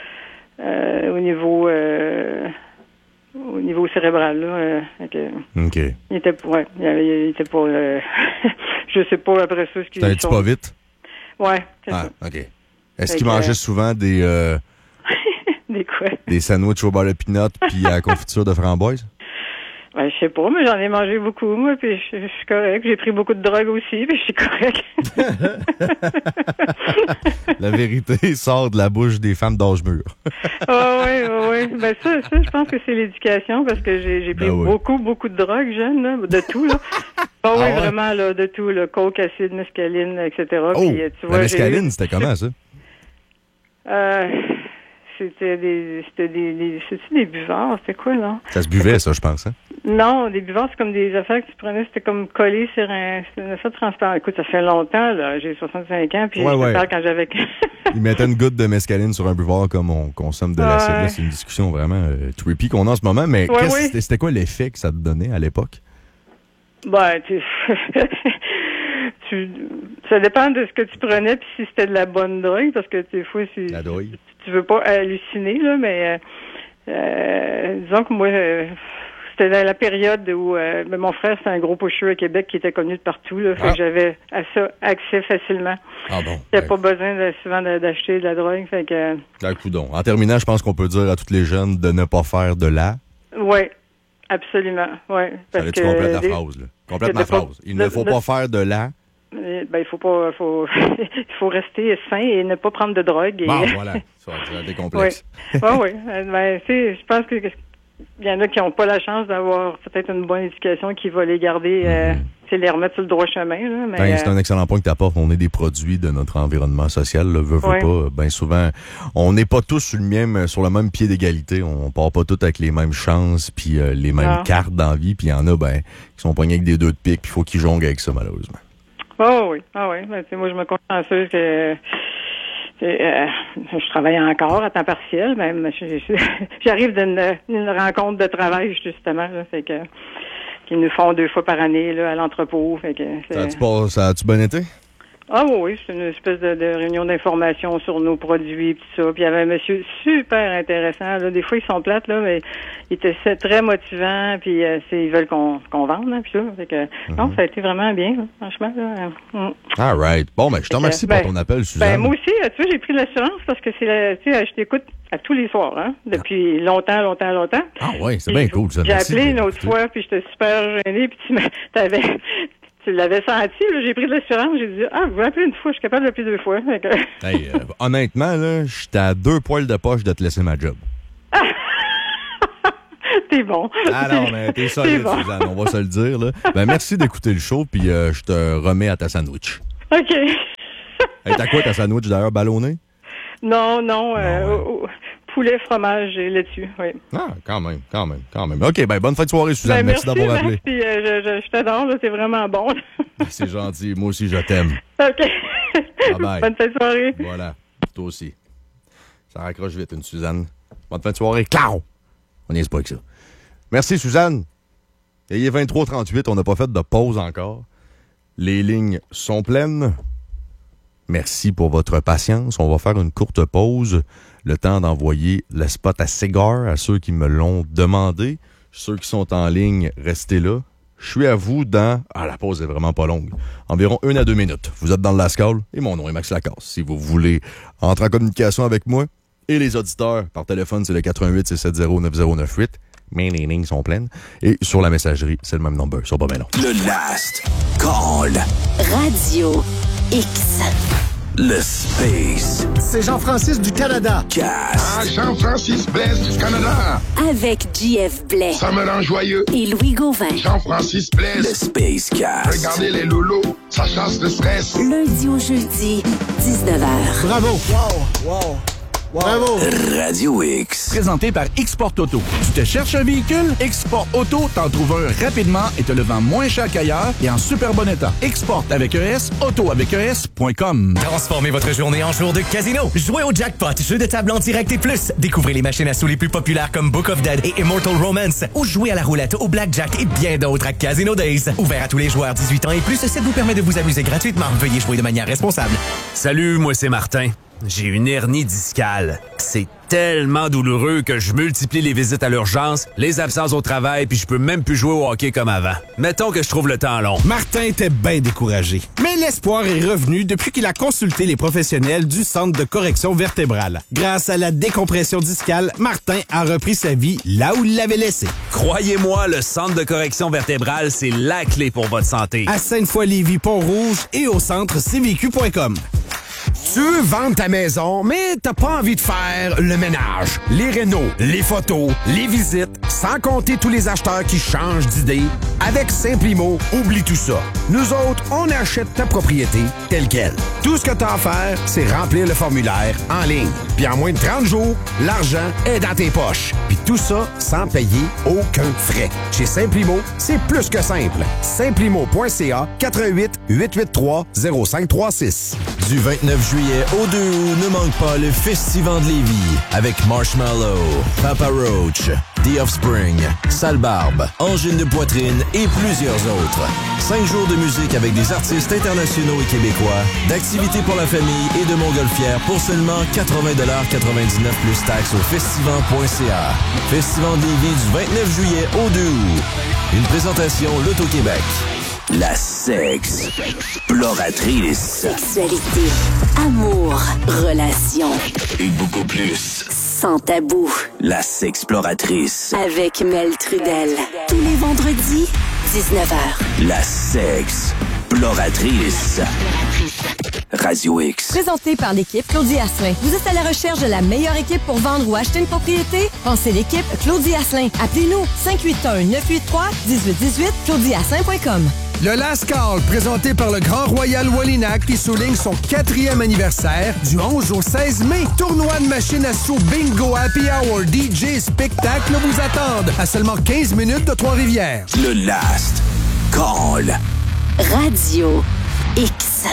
euh, au niveau euh, au niveau cérébral, là. Euh, fait que,
OK.
il était, ouais, il, avait- il était pas, euh, je sais pas après ça ce qu'il
C'était un petit pas vite?
Ouais, c'est
Ah,
ça.
OK. Est-ce
Fait
qu'il
que,
mangeait
euh,
souvent des, euh,
Des quoi?
des sandwichs au beurre de pinot puis à la confiture de framboise?
Ben, je sais pas, mais j'en ai mangé beaucoup, moi, puis je, je suis correct. J'ai pris beaucoup de drogue aussi, puis je suis correct.
La vérité sort de la bouche des femmes d'âge mûr.
Ah oui, oui, oui. Ben ça, ça, je pense que c'est l'éducation, parce que j'ai, j'ai pris
Ben oui.
beaucoup, beaucoup de drogue jeune, là, de tout, là. Ah oui,
Ah ouais?
vraiment, là, de tout, le coke, acide, mescaline, et cetera.
Oh,
Puis, euh, tu
la
vois, j'ai eu-
mescaline, c'était comment, ça?
Euh, c'était des, c'était des, des, c'est-tu des buvards? C'était quoi, là?
Ça se buvait, ça, je pense. Hein?
Non, des buvards, c'est comme des affaires que tu prenais, c'était comme collé sur un, c'est une affaire transparente. Écoute, ça fait longtemps, là, j'ai soixante-cinq ans, puis
Ouais,
je
ouais.
te parle quand j'avais...
Ils mettaient une goutte de mescaline sur un buvard comme on consomme de l'acide.
Ouais.
Là, c'est une discussion vraiment euh, trippy qu'on a en ce moment. Mais
Ouais,
qu'est-ce-
oui.
c'était, c'était quoi l'effet que ça te donnait à l'époque?
Ben, tu... tu... Ça dépend de ce que tu prenais, puis si c'était de la bonne drogue, parce que des fois, si...
La drogue.
tu veux pas halluciner, là, mais euh, euh, disons que moi, euh, c'était dans la période où euh, ben, mon frère, c'était un gros pocheux à Québec qui était connu de partout, là, fait
Ah.
que j'avais à ça accès facilement.
Ah bon?
J'avais
Ben,
pas besoin de, souvent de- d'acheter de la drogue, fait que...
ben, coudonc. En terminant, je pense qu'on peut dire à tous les jeunes de ne pas faire de la...
Oui, absolument, oui.
Ça tu complètes la phrase, là. Complète
de
ma
pas-
phrase. Il ne
de-
faut
de-
pas faire de la...
Euh, Ben, il faut pas, faut, il faut rester sain et ne pas prendre de drogue. Et...
Bon, voilà. Ça va être des complexes.
Oui, oui. Ben, tu sais, je pense que il y en a qui n'ont pas la chance d'avoir peut-être une bonne éducation qui va les garder, euh, tu sais, les remettre sur le droit chemin. Là, mais,
Ben, c'est
euh,
un excellent point que tu apportes. On est des produits de notre environnement social. Là, veux, veux
Ouais.
pas. Ben souvent, on n'est pas tous sur le même sur le même pied d'égalité. On part pas tous avec les mêmes chances puis euh, les mêmes
Non.
cartes dans la vie. Puis il y en a ben qui sont pognés avec des deux de pique. Puis il faut qu'ils jonglent avec ça malheureusement.
Oh oui, ah oui. Ben, tu sais, moi, je me consciencieuse que euh, je travaille encore à temps partiel. Même, je- je- j'arrive d'une d'une rencontre de travail justement, là, fait que qu'ils nous font deux fois par année là, à l'entrepôt. Fait que
Ça
c'est-
a-tu pas- ça a-tu bien été?
oh Ah oui, oui, c'est une espèce de, de réunion d'information sur nos produits et tout ça. Puis il y avait un monsieur super intéressant. Là. Des fois, ils sont plates, là, mais il était c'est très motivant. Puis euh, c'est, ils veulent qu'on, qu'on vende. Hein, puis ça. Fait que, mm-hmm. Non, ça a été vraiment bien, là, franchement. Là. Mm.
All right. Bon, ben, je te remercie pour
ben,
ton appel, Suzanne.
Ben, moi aussi, tu vois, j'ai pris de l'assurance parce que c'est la, tu sais, je t'écoute à tous les soirs, hein, depuis longtemps, longtemps, longtemps.
Ah oui, c'est bien cool, ça.
J'ai appelé une autre fois, puis j'étais super gênée, puis tu m'avais... Tu l'avais senti, là, j'ai pris de l'assurance, j'ai dit « Ah, vous m'appelez une fois, je suis capable d'appeler deux fois. »
Hey, euh, honnêtement, là, j'étais à deux poils de poche de te laisser ma job.
T'es bon.
Ah non, mais t'es solide, bon. Suzanne, on va se le dire. Là. Ben, merci d'écouter le show, puis euh, je te remets à ta sandwich.
OK.
Hey, t'as quoi ta sandwich, d'ailleurs, ballonné?
Non, non,
non
euh,
ouais.
oh, poulet, fromage et laitue, oui.
Ah, quand même, quand même, quand même. OK, ben bonne fin de soirée, Suzanne.
Ben,
merci, merci d'avoir appelé.
Merci, euh, je, je, je t'adore, là, t'es vraiment bon.
C'est gentil, moi aussi, je t'aime.
OK.
Bye bye.
Bonne fin de soirée.
Voilà, toi aussi. Ça raccroche vite, une Suzanne. Bonne fin de soirée. Claro! On n'y est pas avec ça. Merci, Suzanne. Il est vingt-trois trente-huit, on n'a pas fait de pause encore. Les lignes sont pleines. Merci pour votre patience. On va faire une courte pause. Le temps d'envoyer le spot à Cigar à ceux qui me l'ont demandé. Ceux qui sont en ligne, restez là. Je suis à vous dans... Ah, la pause est vraiment pas longue. Environ une à deux minutes. Vous êtes dans le Lascaux et mon nom est Max Lacasse. Si vous voulez entrer en communication avec moi et les auditeurs, par téléphone, c'est le quatre un huit six sept zéro neuf zéro neuf huit. Mais les lignes sont pleines. Et sur la messagerie, c'est le même number. Sur pas bien long.
Le Last Call.
Radio X.
Le Space.
C'est Jean-Francis du Canada.
Cast.
Ah, Jean-Francis Blaise du Canada.
Avec J F Blais.
Ça me rend joyeux.
Et Louis Gauvin.
Jean-Francis Blaise.
Le Space Cast.
Regardez les lolos, ça chasse le stress.
Lundi au jeudi, dix-neuf heures.
Bravo. Wow, wow. Bravo!
Radio X.
Présenté par Export Auto. Tu te cherches un véhicule? Export Auto t'en trouve un rapidement et te le vend moins cher qu'ailleurs et en super bon état. Export avec un S, auto avec un S point com.
Transformez votre journée en jour de casino. Jouez au jackpot, jeu de table en direct et plus. Découvrez les machines à sous les plus populaires comme Book of Dead et Immortal Romance. Ou jouez à la roulette, au blackjack et bien d'autres à Casino Days. Ouvert à tous les joueurs dix-huit ans et plus, ça vous permet de vous amuser gratuitement. Veuillez jouer de manière responsable.
Salut, moi c'est Martin. J'ai une hernie discale. C'est tellement douloureux que je multiplie les visites à l'urgence, les absences au travail, puis je peux même plus jouer au hockey comme avant. Mettons que je trouve le temps long.
Martin était bien découragé. Mais l'espoir est revenu depuis qu'il a consulté les professionnels du Centre de correction vertébrale. Grâce à la décompression discale, Martin a repris sa vie là où il l'avait laissée.
Croyez-moi, le Centre de correction vertébrale, c'est la clé pour votre santé.
À Sainte-Foy-Lévis, Pont-Rouge et au centre c v q point com.
Tu veux vendre ta maison, mais t'as pas envie de faire le ménage, les rénaux, les photos, les visites, sans compter tous les acheteurs qui changent d'idée? Avec Simplimo, oublie tout ça. Nous autres, on achète ta propriété telle quelle. Tout ce que t'as à faire, c'est remplir le formulaire en ligne. Puis en moins de trente jours, l'argent est dans tes poches. Puis tout ça sans payer aucun frais. Chez Simplimo, c'est plus que simple. Simplimo point c a quatre un huit huit huit trois zéro cinq trois six.
Du vingt-neuf juillet au deux août, ne manque pas le Festival de Lévis avec Marshmallow, Papa Roach, The Offspring, Sale Barbe, Angine de poitrine et plusieurs autres. Cinq jours de musique avec des artistes internationaux et québécois, d'activités pour la famille et de montgolfières pour seulement quatre-vingts dollars quatre-vingt-dix-neuf plus taxes au festival point c a. Festival de Lévis du vingt-neuf juillet au deux août. Une présentation L'Auto-Québec.
La sexe exploratrice.
Sexualité, amour, relations.
Et beaucoup plus.
Sans tabou.
La sexploratrice.
Avec Mel Trudel. Tous les vendredis, dix-neuf heures.
La sexploratrice. Radio X.
Présenté par l'équipe Claudie Asselin. Vous êtes à la recherche de la meilleure équipe pour vendre ou acheter une propriété? Pensez l'équipe Claudie Asselin. Appelez-nous cinq huit un neuf huit trois un huit un huit claudie asselin point com.
Le Last Call, présenté par le Grand Royal Wallinac, qui souligne son quatrième anniversaire du onze au seize mai. Tournoi de machines à sous, bingo, happy hour, D J, spectacle vous attendent à seulement quinze minutes de Trois-Rivières.
Le Last Call.
Radio X.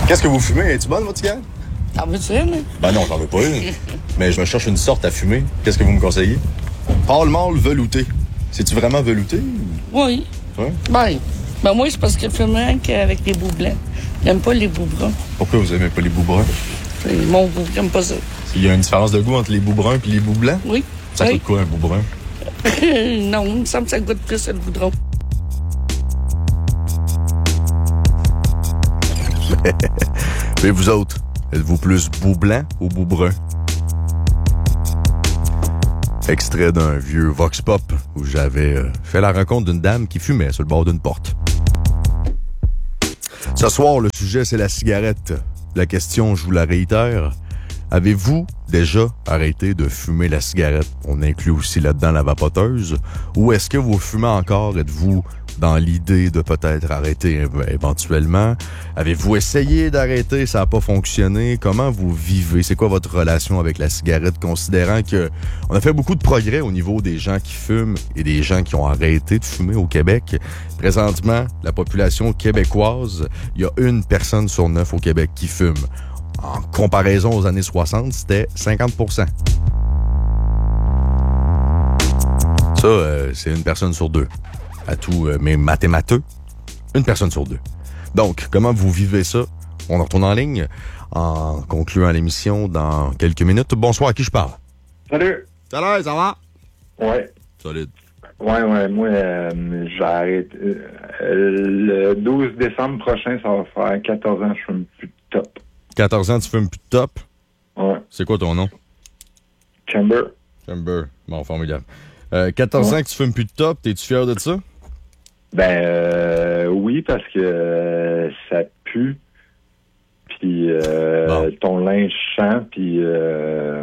Qu'est-ce que vous fumez? Es-tu bonne, votre cigarette?
T'en veux-tu une?
Ben non, j'en veux pas une. Mais je me cherche une sorte à fumer. Qu'est-ce que vous me conseillez? Pall Mall velouté. C'est-tu vraiment velouté?
Oui.
Ouais?
Ben, ben moi, c'est parce que je fume rien qu'avec les bouts blancs. J'aime pas les bouts bruns.
Pourquoi vous aimez pas les bouts bruns?
C'est mon goût, j'aime pas ça.
Il y a une différence de goût entre les bouts bruns et les bouts blancs?
Oui.
Ça
oui.
coûte quoi, un bout brun?
Non, il me semble que ça goûte plus le goudron.
Mais vous autres, êtes-vous plus bout blanc ou bout brun? Extrait d'un vieux Vox Pop où j'avais euh, fait la rencontre d'une dame qui fumait sur le bord d'une porte. Ce soir, le sujet, c'est la cigarette. La question, je vous la réitère. Avez-vous déjà arrêté de fumer la cigarette? On inclut aussi là-dedans la vapoteuse. Ou est-ce que vous fumez encore? Êtes-vous dans l'idée de peut-être arrêter éventuellement? Avez-vous essayé d'arrêter? Ça n'a pas fonctionné. Comment vous vivez? C'est quoi votre relation avec la cigarette, considérant que on a fait beaucoup de progrès au niveau des gens qui fument et des gens qui ont arrêté de fumer au Québec? Présentement, la population québécoise, il y a une personne sur neuf au Québec qui fume. En comparaison aux années soixante, c'était cinquante pour cent. Ça, euh, c'est une personne sur deux. À tous euh, mes mathémateux, une personne sur deux. Donc, comment vous vivez ça? On en retourne en ligne en concluant l'émission dans quelques minutes. Bonsoir, à qui je parle?
Salut!
Salut, ça va?
Ouais.
Solide.
Ouais, ouais, moi, euh, j'arrête. Euh, le douze décembre prochain, ça va faire quatorze ans, je fume plus de top.
quatorze ans, tu fumes plus de top?
Ouais.
C'est quoi ton nom?
Chamber.
Chamber. Bon, formidable. Euh, quatorze
ouais.
ans que tu fumes plus de top, t'es-tu fier de ça?
Ben, euh, oui, parce que euh, ça pue. Puis euh, bon. Ton linge sent, puis euh,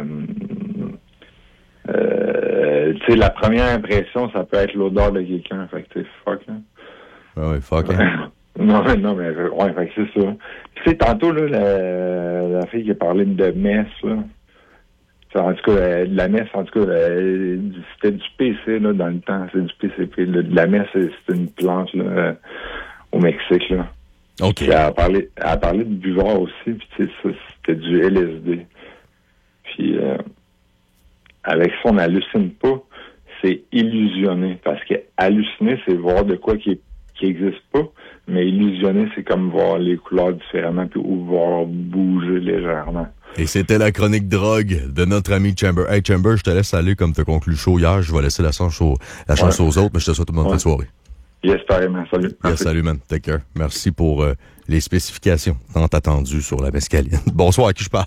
euh, tu sais, la première impression, ça peut être l'odeur de quelqu'un. Fait que tu sais, fuck, là.
Ah oui, fuck, hein?
Non, non, mais ouais, fait que c'est ça. Tu sais, tantôt, là, la, la fille qui a parlé de messe, là. En tout cas, de la messe, en tout cas, c'était du P C, là, dans le temps. C'est du P C P. Là. De la messe, c'est une plante, là, au Mexique, là.
OK.
Puis elle a parlé, elle a parlé de buvard aussi, puis tu sais, ça, c'était du L S D. Puis, euh, avec ça, on n'hallucine pas. C'est illusionner. Parce que halluciner, c'est voir de quoi qui est qui n'existe pas, mais illusionner, c'est comme voir les couleurs différemment puis ou voir bouger légèrement.
Et c'était la chronique drogue de notre ami Chamber. Hey Chamber, je te laisse aller comme tu as conclu le show hier. Je vais laisser la chance, au, la chance ouais. aux autres, mais je te souhaite une bonne ouais. soirée.
Yes, pareillement. Salut.
Yes, salut, man. Take care. Merci pour euh, les spécifications tant attendues sur la mescaline. Bonsoir, à qui je parle?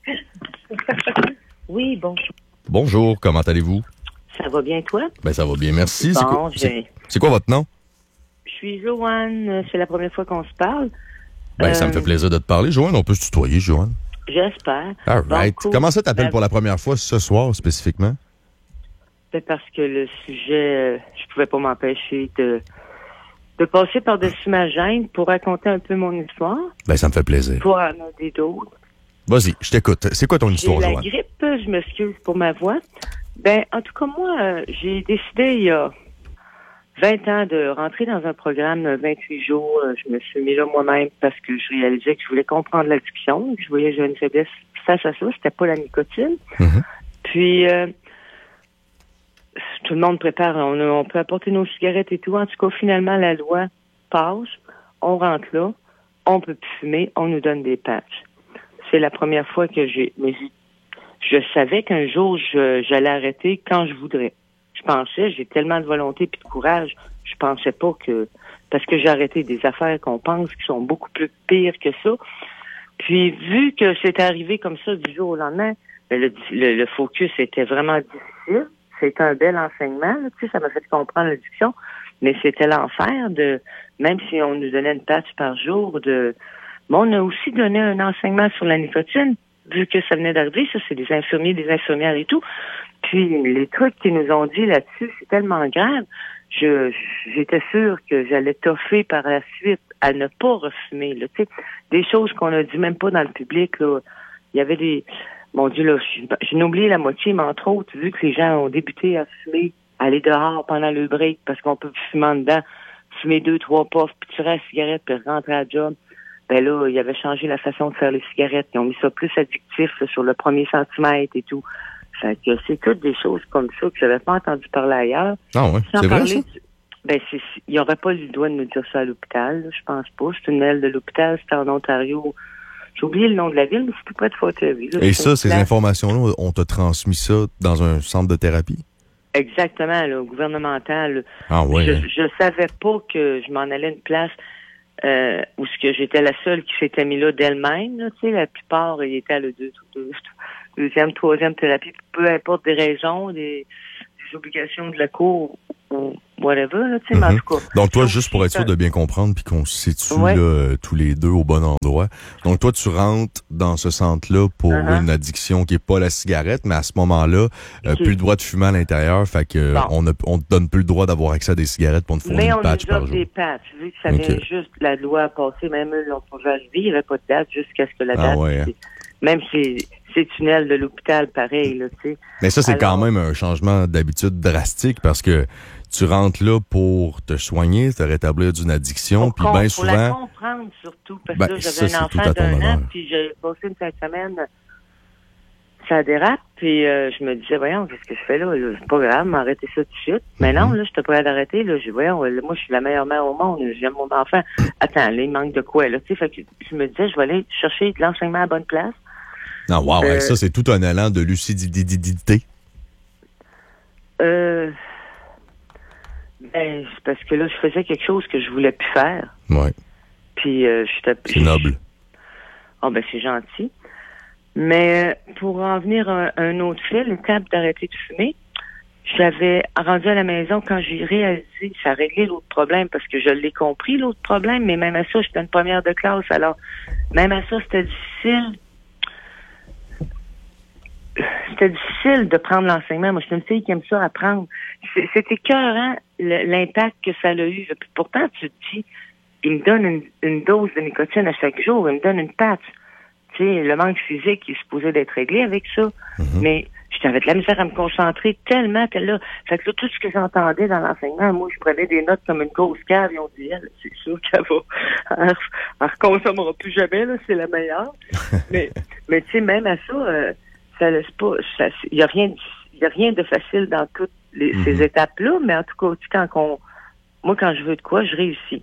Oui, bonjour.
Bonjour, comment allez-vous?
Ça va bien, toi?
Ben, ça va bien, merci.
Bon,
c'est, quoi,
je...
c'est, c'est quoi votre nom?
Je suis Joanne. C'est la première fois qu'on se parle.
Ben,
euh...
ça me fait plaisir de te parler, Joanne. On peut se tutoyer, Joanne.
J'espère.
All right. Bon, cool. Comment ça t'appelles
ben...
pour la première fois ce soir, spécifiquement?
C'est parce que le sujet, je pouvais pas m'empêcher de, de passer par-dessus ma gêne pour raconter un peu mon histoire.
Ben, ça me fait plaisir.
Pour en aider d'autres.
Vas-y, je t'écoute. C'est quoi ton histoire,
j'ai
Joanne?
La grippe, je m'excuse pour ma voix. Ben, en tout cas, moi, euh, j'ai décidé il y a vingt ans de rentrer dans un programme vingt-huit jours. Je me suis mis là moi-même parce que je réalisais que je voulais comprendre l'addiction. Je voyais que j'avais une faiblesse face à ça. C'était pas la nicotine.
Mm-hmm.
Puis, euh, tout le monde prépare. On, on peut apporter nos cigarettes et tout. En tout cas, finalement, la loi passe. On rentre là. On peut plus fumer. On nous donne des patchs. C'est la première fois que j'ai... Mais je savais qu'un jour, je, j'allais arrêter quand je voudrais. Je pensais, j'ai tellement de volonté et de courage, je pensais pas que... Parce que j'ai arrêté des affaires qu'on pense qui sont beaucoup plus pires que ça. Puis, vu que c'est arrivé comme ça du jour au lendemain, le, le, le focus était vraiment difficile. C'était un bel enseignement. Là, tu sais, ça m'a fait comprendre l'addiction. Mais c'était l'enfer de... Même si on nous donnait une patch par jour, de... Mais on a aussi donné un enseignement sur la nicotine. Vu que ça venait d'arriver, ça, c'est des infirmiers, des infirmières et tout. Puis, les trucs qu'ils nous ont dit là-dessus, c'est tellement grave. Je, j'étais sûre que j'allais toffer par la suite à ne pas refumer, là. Tu sais, des choses qu'on a dit même pas dans le public, là. Il y avait des... Mon Dieu, là, j'ai oublié la moitié, mais entre autres, vu que les gens ont débuté à fumer, aller dehors pendant le break, parce qu'on peut fumer en dedans, fumer deux, trois puffs, puis tirer la cigarette, puis rentrer à la job. ben là, ils avaient changé la façon de faire les cigarettes. Ils ont mis ça plus addictif là, sur le premier centimètre et tout. Fait que c'est toutes des choses comme ça que j'avais pas entendu parler ailleurs.
Ah ouais,
Sans
c'est vrai,
parler
ça?
du- Ben, c'est, il n'y aurait pas eu le droit de nous dire ça à l'hôpital, là, je pense pas. C'est une aile de l'hôpital, c'était en Ontario. J'ai oublié le nom de la ville, mais c'est tout près de Fort Erie. là.
Et
C'est
ça,
une
ces
place-
informations-là, on t'a transmis ça dans un centre de thérapie?
Exactement, là, gouvernemental.
Ah ouais,
Je,
hein.
je savais pas que je m'en allais à une place euh, où ce que j'étais la seule qui s'était mis là d'elle-même. Là, tu sais, la plupart, ils étaient à la deux, deux, deuxième, troisième thérapie, peu importe des raisons, des, des obligations de la cour ou whatever. Là, tu sais, mais en
Mhm.
tout cas,
Donc toi, juste pour être sûr de bien comprendre, puis qu'on se situe
Ouais.
là, euh, tous les deux au bon endroit. Donc toi, tu rentres dans ce centre-là pour
Uh-huh.
une addiction qui est pas la cigarette, mais à ce moment-là, euh,
Ok.
plus le droit de fumer à l'intérieur, fait que
Bon.
on, a, on te donne plus le droit d'avoir accès à des cigarettes pour une fournir
mais
une
on
patch
nous
par
offre
jour.
des patchs. Vu que ça
Ok.
vient juste, la loi a passé, même eux l'ont pas vu arriver, il n'y avait pas de date jusqu'à ce que la
Ah
date...
ouais, hein.
c'est- Même si c'est tunnel de l'hôpital, pareil, là, tu sais.
Mais ça, c'est
Alors-
quand même un changement d'habitude drastique parce que tu rentres là pour te soigner, te rétablir d'une addiction, puis
Com-
bien
Pour la
souvent...
comprendre, surtout, parce
Ben,
que là,
ça,
j'avais
c'est
un
tout
enfant
à ton
d'un an,
honneur.
puis j'ai passé une fin de semaine, ça dérape, puis euh, je me disais, voyons, qu'est-ce que je fais là? là? C'est pas grave, m'arrêter ça tout de suite. Mais
Mhm.
non, là, je te prêt d'arrêter, là, je dis, voyons, là, moi, je suis la meilleure mère au monde, j'aime mon enfant. Attends, là, il manque de quoi, là? Tu sais, fait que je me disais, je vais aller chercher de l'enseignement à la bonne place.
Non, wow,
Euh,
hey, ça, c'est tout un élan de lucidité.
Euh, ben, c'est parce que là, je faisais quelque chose que je voulais plus faire.
Ouais.
Puis, euh, j'étais...
C'est noble.
Ah, ben, c'est gentil. Mais euh, pour en venir à un, un autre fil, l'étape d'arrêter de fumer, j'avais rendu à la maison quand j'ai réalisé, ça a réglé l'autre problème parce que je l'ai compris, l'autre problème, mais même à ça, j'étais une première de classe, alors même à ça, c'était difficile. C'était difficile de prendre l'enseignement. Moi, je suis une fille qui aime ça apprendre. C'est- C'était écœurant, le- l'impact que ça a eu. Puis pourtant, tu te dis, il me donne une, une dose de nicotine à chaque jour, il me donne une patch. Tu sais, le manque physique, il est supposé d'être réglé avec ça. Mais j'avais de la misère à me concentrer tellement que là, fait que là, tout ce que j'entendais dans l'enseignement, moi, je prenais des notes comme une grosse cave, et on dit, elle, c'est sûr qu'elle va, elle, elle reconsommera plus jamais, là, c'est la meilleure. mais, mais tu sais, même à ça, euh, ça laisse pas, il y a rien, il y a rien de facile dans toutes les,
Mhm.
ces étapes-là, mais en tout cas, tu sais, quand on, moi, quand je veux de quoi, je réussis.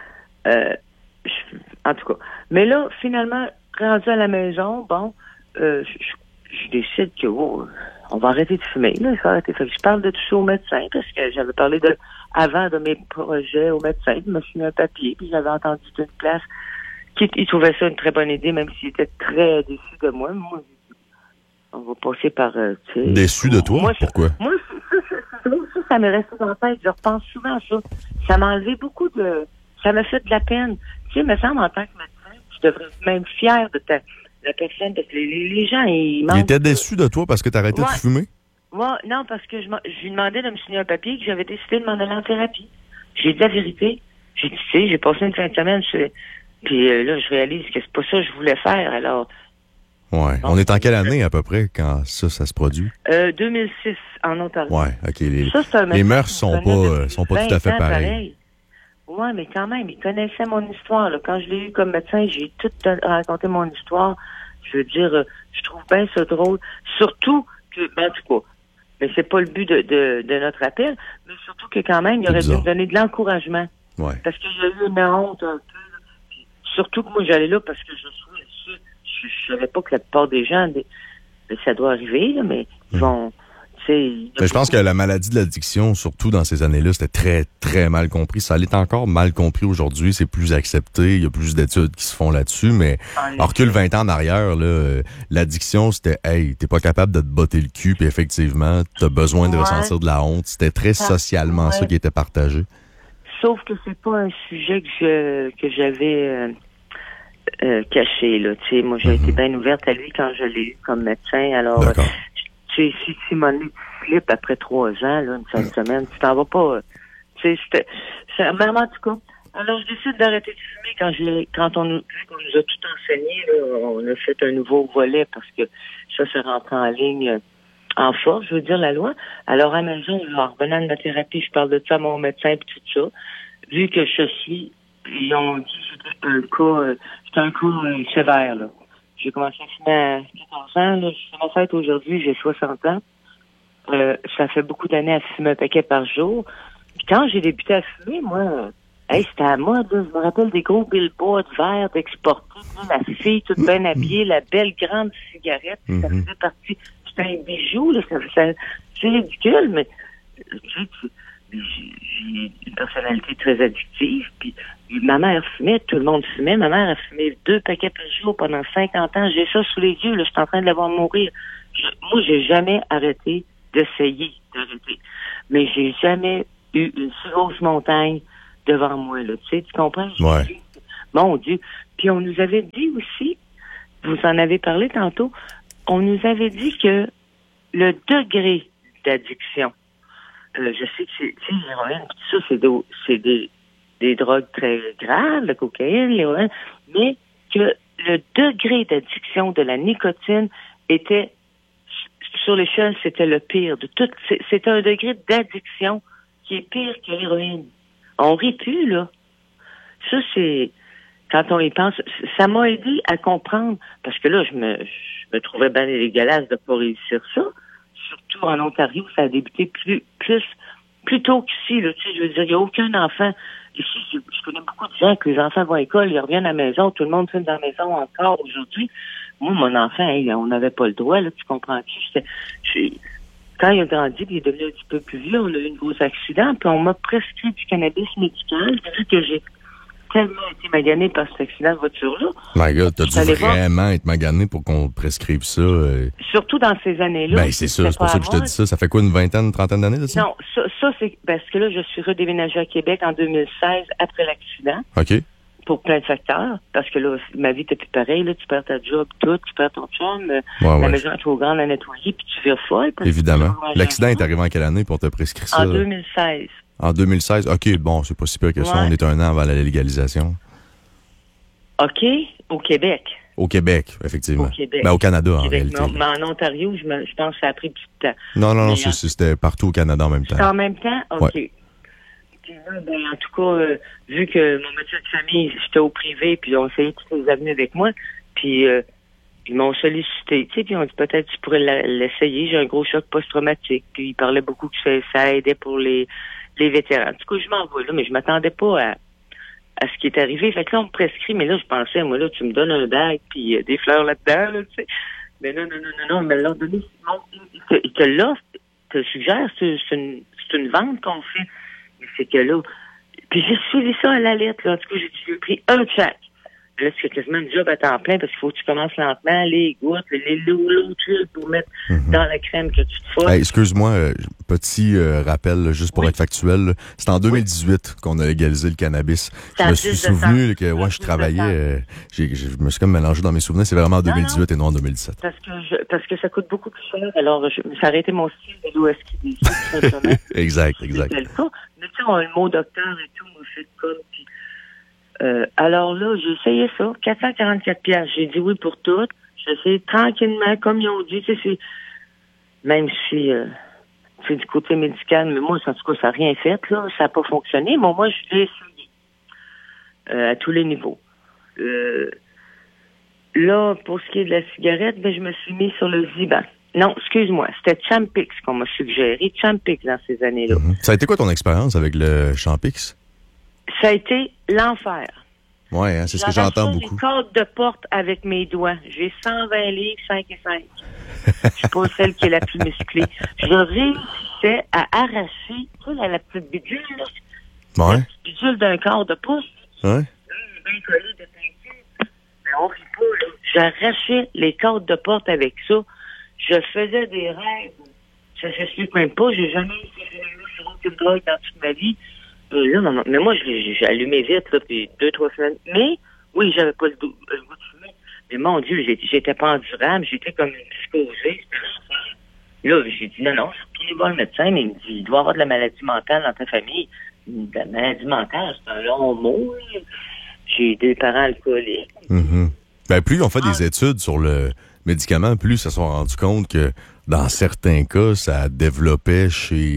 Euh, je- en tout cas. Mais là, finalement, rendu à la maison, bon, euh, je, je- je décide que oh, on va arrêter de fumer. Là, il faut arrêter. Fait que je parle de tout ça au médecin parce que j'avais parlé de avant de mes projets au médecin. Il m'a signé un papier, puis j'avais entendu d'une place qui il trouvait ça une très bonne idée, même s'il était très déçu de moi. Moi, on va passer par... euh, tu sais,
Déçu de toi?
Moi, je-
Pourquoi?
Moi, ça, ça, ça, ça, ça m'est resté dans la tête. Je repense souvent à ça. Ça m'a enlevé beaucoup de... Ça m'a fait de la peine. Tu sais, il me semble, en tant que médecin, tu devrais être même fier de ta, la personne, parce que les, les, les gens, ils
Il
manquent...
était déçu de toi parce que t'arrêtais
Ouais.
de fumer?
Moi, non, parce que je, m'en- je lui demandais de me signer un papier que j'avais décidé de m'en aller en thérapie. J'ai dit la vérité. J'ai dit, tu sais, j'ai passé une fin de semaine, je- puis euh, là, je réalise que c'est pas ça que je voulais faire. Alors,
Ouais. On est en quelle année à peu près quand ça, ça se produit?
euh, deux mille six, en Ontario.
Ouais, OK. Les,
Ça, c'est un
les
médecin
mœurs
qui
sont
me
pas,
connaît
euh,
depuis
sont pas tout à fait
vingt ans,
pareilles.
Ouais, mais quand même, il connaissait mon histoire. Là. Quand je l'ai eu comme médecin, j'ai tout raconté mon histoire. Je veux dire, euh, je trouve bien ça drôle. Surtout que, ben, en tout cas, mais c'est pas le but de, de, de notre appel, mais surtout que quand même, il
C'est
aurait dû
bizarre.
me donner de l'encouragement.
Ouais.
Parce que j'ai eu une honte un peu. Là. Puis surtout que moi, j'allais là parce que je suis je, je savais pas que la plupart des gens, des, mais ça doit arriver, là, mais ils vont... tu sais, il y a
Mais je pense que la maladie de l'addiction, surtout dans ces années-là, c'était très, très mal compris. Ça l'est encore mal compris aujourd'hui. C'est plus accepté. Il y a plus d'études qui se font là-dessus. Mais
En
on recule vingt ans en arrière, là, euh, l'addiction, c'était « Hey, t'es pas capable de te botter le cul. » Puis effectivement, t'as besoin de
Ouais.
ressentir de la honte. C'était très
Ça-
socialement
ouais.
ça qui était partagé.
Sauf que c'est pas un sujet que je que j'avais euh, euh, caché là. Tu sais, moi j'ai été bien ouverte à lui quand je l'ai eu comme médecin. Alors, euh, tu sais, si Simone tu slips après trois ans, là, une fin de semaine, tu t'en vas pas. euh, Tu sais, c'était, c'est même en tout cas. Alors je décide d'arrêter de fumer quand je l'ai- quand on nous quand on nous a tout enseigné. Là, on a fait un nouveau volet parce que ça, ça rentre en ligne. euh, en force, je veux dire, la loi. Alors, à la maison, en revenant de ma thérapie, je parle de ça à mon médecin et tout ça. Vu que je suis, ils ont dit que c'était un cas, euh, c'était un cas euh, sévère, là. J'ai commencé à fumer à quatorze ans, là. Je fais ma fête aujourd'hui, j'ai soixante ans. Euh, ça fait beaucoup d'années à fumer un paquet par jour. Puis quand j'ai débuté à fumer, moi, hey, c'était à moi, là. Je me rappelle des gros billboards verts d'exporter, là, la fille toute bien habillée, la belle grande cigarette, mm-hmm. ça faisait partie, c'était un bijou, là, ça, ça, c'est ridicule, mais j'ai, j'ai une personnalité très addictive, puis ma mère fumait, tout le monde fumait, ma mère a fumé deux paquets par jour pendant cinquante ans, j'ai ça sous les yeux, là, je suis en train de la voir mourir. Je, moi, j'ai jamais arrêté d'essayer d'arrêter, mais j'ai jamais eu une si grosse montagne devant moi, là. Tu sais, tu comprends?
Ouais.
Dit, mon Dieu. Puis on nous avait dit aussi, vous en avez parlé tantôt, on nous avait dit que le degré d'addiction, euh, je sais que c'est, tu sais, l'héroïne, tout ça, c'est, de, c'est des, des drogues très graves, la cocaïne, l'héroïne, mais que le degré d'addiction de la nicotine était, sur l'échelle, c'était le pire de tout. C'était un degré d'addiction qui est pire que l'héroïne. On rit plus, là. Ça, c'est... Quand on y pense, ça m'a aidé à comprendre, parce que là, je me, je me trouvais bien dégueulasse de pas réussir ça. Surtout en Ontario, ça a débuté plus, plus, plus tôt qu'ici, là. Tu sais, je veux dire, il n'y a aucun enfant. Ici, je, je connais beaucoup de gens que les enfants vont à l'école, ils reviennent à la maison, tout le monde fume dans la maison encore aujourd'hui. Moi, mon enfant, hey, on n'avait pas le droit, là, tu comprends-tu? J'étais, j'ai, quand il a grandi, puis il est devenu un petit peu plus vieux, on a eu un gros accident, puis on m'a prescrit du cannabis médical, vu que j'ai tellement été magané par cet accident de voiture-là.
My God, t'as dû vraiment voir. être magané pour qu'on te prescrive ça. Euh...
Surtout dans ces années-là.
Ben, c'est ça, c'est pour ça que je te dis ça. Ça fait quoi, une vingtaine, une trentaine d'années de ça?
Non, ça, ça c'est parce que là, je suis redéménagée à Québec en deux mille seize, après l'accident.
OK.
Pour plein de facteurs, parce que là, ma vie n'était plus pareille, là, tu perds ta job, tout, tu perds ton chum, ouais, la ouais. maison est trop grande à nettoyer, puis tu vires folle.
Évidemment. L'accident est arrivé en quelle année pour te prescrire ça?
En deux mille seize.
En deux mille seize? OK, bon, c'est pas si pire que ça. Ouais. On est un an avant la légalisation.
OK, au Québec.
Au Québec, effectivement.
Au Québec.
Ben, au Canada,
au Québec,
en réalité.
Non, mais en Ontario, je, me, je pense que ça a pris plus de temps.
Non, non, non, c'est, en... c'était partout au Canada en même temps.
C'était en même temps? OK.
Ouais.
Puis là, ben, en tout cas, euh, vu que mon métier de famille, j'étais au privé, puis ils ont essayé toutes les avenues avec moi, puis euh, ils m'ont sollicité, tu sais, puis ils ont dit peut-être tu pourrais l'essayer, j'ai un gros choc post-traumatique, puis ils parlaient beaucoup que ça, ça aidait pour les, les vétérans. Du coup, je m'en vais là, mais je m'attendais pas à, à ce qui est arrivé. Fait que là, on me prescrit, mais là, je pensais, moi, là, tu me donnes un bague, puis euh, des fleurs là-dedans, là, tu sais. Mais non, non, non, non, non, mais l'ont donné, il te, il te l'offre, te le suggère, c'est, c'est, une, c'est une vente qu'on fait. C'est que là, puis j'ai suivi ça à la lettre, là. En tout cas, j'ai, j'ai pris un check. Là, c'est quasiment un job à temps plein parce qu'il faut que tu commences lentement, les gouttes, les l'eau tuiles pour mettre mm-hmm. dans la crème que tu te fous.
Hey, excuse-moi, euh, petit euh, rappel, là, juste pour oui. être factuel. Là. C'est en deux mille dix-huit oui. qu'on a légalisé le cannabis. Ça je me suis souvenu là, que ouais, je travaillais, euh, j'ai, j'ai, je me suis comme mélangé dans mes souvenirs. C'est vraiment en deux mille dix-huit non, non. et non en deux mille dix-sept.
Parce que, je, parce que ça coûte beaucoup plus cher. Alors, je, ça a arrêté mon style de l'O S Q D C, tout simplement.
Exact, exact.
C'était le cas. Mais tu sais, on a le mot docteur et tout, m'a fait comme, puis Euh, alors là, j'ai essayé ça, quatre cent quarante-quatre piastres. J'ai dit oui pour tout. J'ai essayé tranquillement, comme ils ont dit. Tu sais, c'est... Même si euh, c'est du côté médical, mais moi, en tout cas, ça n'a rien fait, là. Ça n'a pas fonctionné. Mais moi, je l'ai essayé euh, à tous les niveaux. Euh, là, pour ce qui est de la cigarette, ben, je me suis mis sur le Zyban. Non, excuse-moi, c'était Champix qu'on m'a suggéré. Champix dans ces années-là.
Mm-hmm. Ça a été quoi ton expérience avec le Champix?
Ça a été l'enfer.
Oui, hein, c'est ce que j'entends beaucoup.
J'ai corde de porte avec mes doigts. J'ai cent vingt livres, cinq et cinq. Je suis pas celle qui est la plus musclée. Je réussissais à arracher, tu sais, la, la petite bidule, là.
Ouais.
La petite bidule d'un quart de pouce.
Ouais.
Là, bien collé de peinture. Mais on rit pas, là. J'arrachais les cordes de porte avec ça. Je faisais des rêves. Ça s'explique même pas. J'ai jamais essayé sur aucune drogue dans toute ma vie. Et là, maman, mais moi, j'ai, j'ai allumé vite, là, puis deux, trois semaines. Mais, oui, j'avais pas le, do- le goût de fumer. Mais mon Dieu, j'étais, j'étais pas endurable, j'étais comme une psychosée. Là, j'ai dit, non, non, je suis retourné voir le médecin, mais il me dit, il doit y avoir de la maladie mentale dans ta famille. De la maladie mentale, c'est un long mot, là. J'ai des parents alcooliques.
Mm-hmm. Ben, plus on fait ah. des études sur le médicament, plus ils se sont rendus compte que, dans certains cas, ça développait chez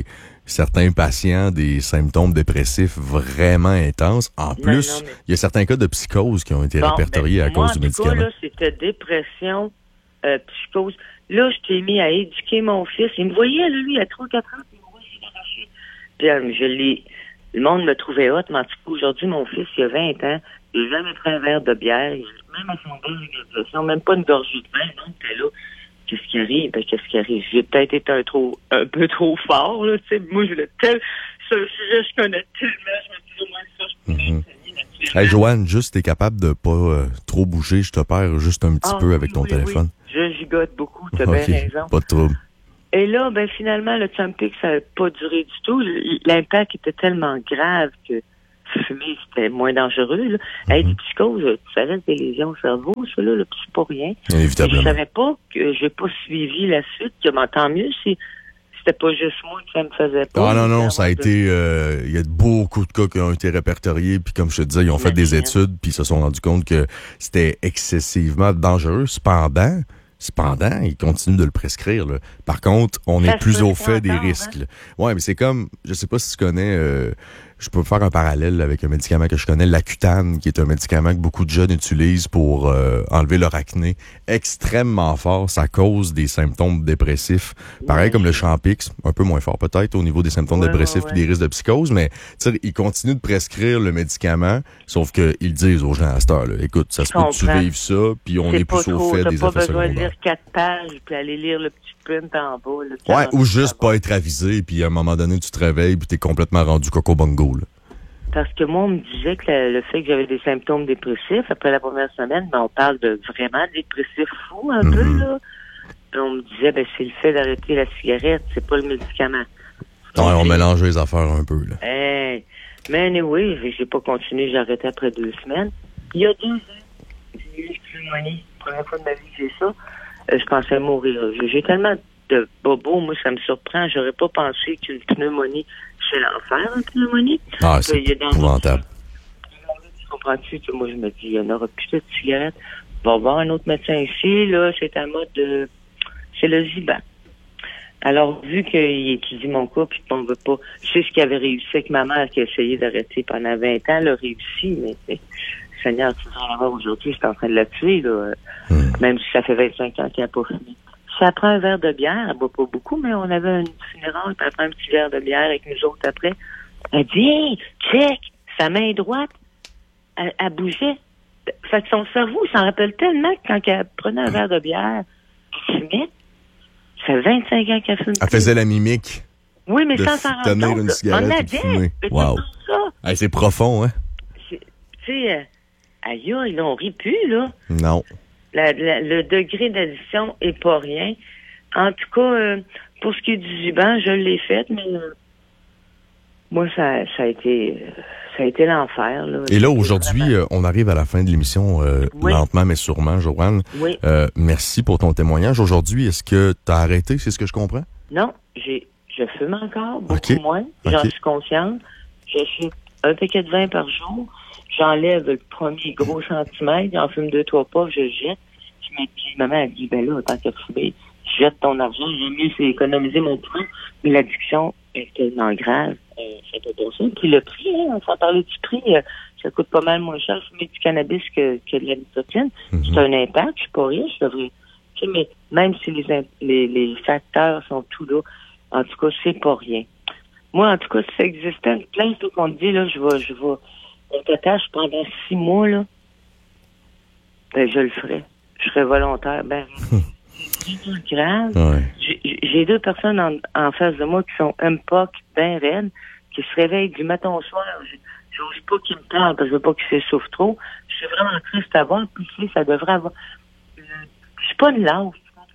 certains patients des symptômes dépressifs vraiment intenses. En plus, il non, mais... y a certains cas de psychose qui ont été bon, répertoriés ben, à
moi,
cause du médicament.
Cas, là, c'était dépression, euh, psychose. Là, je t'ai mis à éduquer mon fils. Il me voyait, là, lui, à trois quatre ans, puis il me voyait s'arracher. Puis euh, je l'ai... Le monde me trouvait hot, mais en tout cas, aujourd'hui, mon fils, il a vingt ans, il n'a jamais pris un verre de bière, même à son verre, même pas une gorgée de vin, non, t'es là. Qu'est-ce qui arrive? Ben, qu'est-ce qui arrive? J'ai peut-être été un, trop, un peu trop fort, là, tu sais. Moi, je voulais tel, ce sujet, je connais tellement, je me dis, au moins ça, je peux
mm-hmm. Hey, Joanne, juste, t'es capable de pas euh, trop bouger, je te perds juste un petit ah, peu avec ton
oui,
téléphone.
Oui. Je gigote beaucoup, t'as
okay.
bien raison.
Pas de trouble.
Et là, ben, finalement, le Champix, ça n'a pas duré du tout. L'impact était tellement grave que fumer, c'était moins dangereux, là. Mm-hmm. Hey, des psychoses, ça reste des lésions au cerveau, ça, là, là, c'est pas rien.
Évidemment.
Je savais pas que j'ai pas suivi la suite, que, ben, tant mieux si c'était pas juste moi que ça me faisait pas.
Ah non, non, ça a de... été, il euh, y a beaucoup de cas qui ont été répertoriés, puis comme je te disais, ils ont fait Mais des bien. études, puis ils se sont rendus compte que c'était excessivement dangereux. Cependant, Cependant, ils continuent de le prescrire. Là. Par contre, on ça est plus au fait des risques. Hein? Ouais, mais c'est comme, je sais pas si tu connais, euh, je peux faire un parallèle avec un médicament que je connais, l'Accutane, qui est un médicament que beaucoup de jeunes utilisent pour euh, enlever leur acné. Extrêmement fort, ça cause des symptômes dépressifs. Pareil ouais. comme le Champix, un peu moins fort peut-être au niveau des symptômes ouais, dépressifs et ouais, ouais. des risques de psychose, mais ils continuent de prescrire le médicament, sauf qu'ils disent aux gens à cette heure-là, écoute, ça se peut que tu vives ça, puis on est plus au fait des effets secondaires.
T'as pas besoin de lire quatre pages, puis aller lire le petit print en bas.
Là, ouais, ou juste pas être avisé, puis à un moment donné, tu te réveilles, puis t'es complètement rendu coco bongo, là.
Parce que moi, on me disait que le, le fait que j'avais des symptômes dépressifs, après la première semaine, ben, on parle de vraiment dépressif fou, un mm-hmm. peu, là. Puis on me disait, ben, c'est le fait d'arrêter la cigarette, c'est pas le médicament.
Ouais, on mélange les affaires un peu, là.
Hey, mais anyway, j'ai pas continué, j'ai arrêté après deux semaines. Il y a deux ans, j'ai eu une pneumonie. La première fois de ma vie que j'ai ça, euh, je pensais mourir. J'ai tellement de bobos, moi, ça me surprend. J'aurais pas pensé qu'une pneumonie, c'est l'enfer, une pneumonie.
Ah, c'est épouvantable.
Tu comprends-tu que moi, je me dis, il n'y en aura plus de cigarettes. Va voir un autre médecin ici, là, c'est un mode de... C'est le Ziban. Alors, vu qu'il étudie mon cas, puis qu'on veut pas... Je sais ce qu'il avait réussi avec ma mère, qui a essayé d'arrêter pendant vingt ans, elle a réussi, mais... mais Seigneur, tu vas voir aujourd'hui, c'est en train de la tuer, là. Mm. Même si ça fait vingt-cinq ans qu'elle n'a pas fumé. Ça prend un verre de bière, elle boit pas beaucoup, mais on avait une funéraille, puis elle prend un petit verre de bière avec nous autres après. Elle dit, hey, check, sa main droite, elle, elle bougeait. Fait que son cerveau s'en rappelle tellement que quand elle prenait un verre de bière, elle fumait. Ça fait vingt-cinq ans qu'elle fume.
Elle faisait la mimique.
Oui, mais sans s'en rendre compte.
Tenir une cigarette et fumer. Wow. Hey, c'est profond, hein?
Tu sais, euh, aïe, ils l'ont ri plus, là.
Non.
La, la, le degré d'addiction est pas rien. En tout cas, euh, pour ce qui est du Ziban, je l'ai fait, mais euh, moi, ça, ça a été euh, ça a été l'enfer. Là.
Et là, aujourd'hui, euh, on arrive à la fin de l'émission, euh, oui. lentement mais sûrement, Joanne.
Oui.
Euh, merci pour ton témoignage. Aujourd'hui, est-ce que tu as arrêté, c'est ce que je comprends?
Non, j'ai je fume encore, beaucoup
okay.
moins. J'en okay. suis consciente. Je fume un paquet de vin par jour. J'enlève le premier gros centimètre, j'en fume deux, trois pas, je jette. Je me dis, maman, elle dit, ben là, tant qu'à fumer, jette ton argent, j'aime mieux, c'est économiser mon prix. Mais l'addiction est tellement grave, euh, c'est pas bon ça. Puis le prix, hein, on s'en parlait du prix, euh, ça coûte pas mal moins cher fumer du cannabis que, que de la nicotine. Mm-hmm. C'est un impact, je suis pas riche, je devrais. Tu sais, mais même si les, les, les facteurs sont tout là, en tout cas, c'est pas rien. Moi, en tout cas, si ça existait, plein de trucs qu'on te dit, là, je vais, je vais, on t'attache pendant six mois, là, ben, je le ferai. Je serai volontaire. Ben, c'est vraiment grave.
Ouais.
J'ai, j'ai deux personnes en, en face de moi qui sont M P O C, ben raides, qui se réveillent du matin au soir. J'ose pas qu'ils me parlent parce que je veux pas qu'ils s'essoufflent trop. Je suis vraiment triste à voir. Puis, tu sais, ça devrait avoir... Euh, je suis pas une lâche.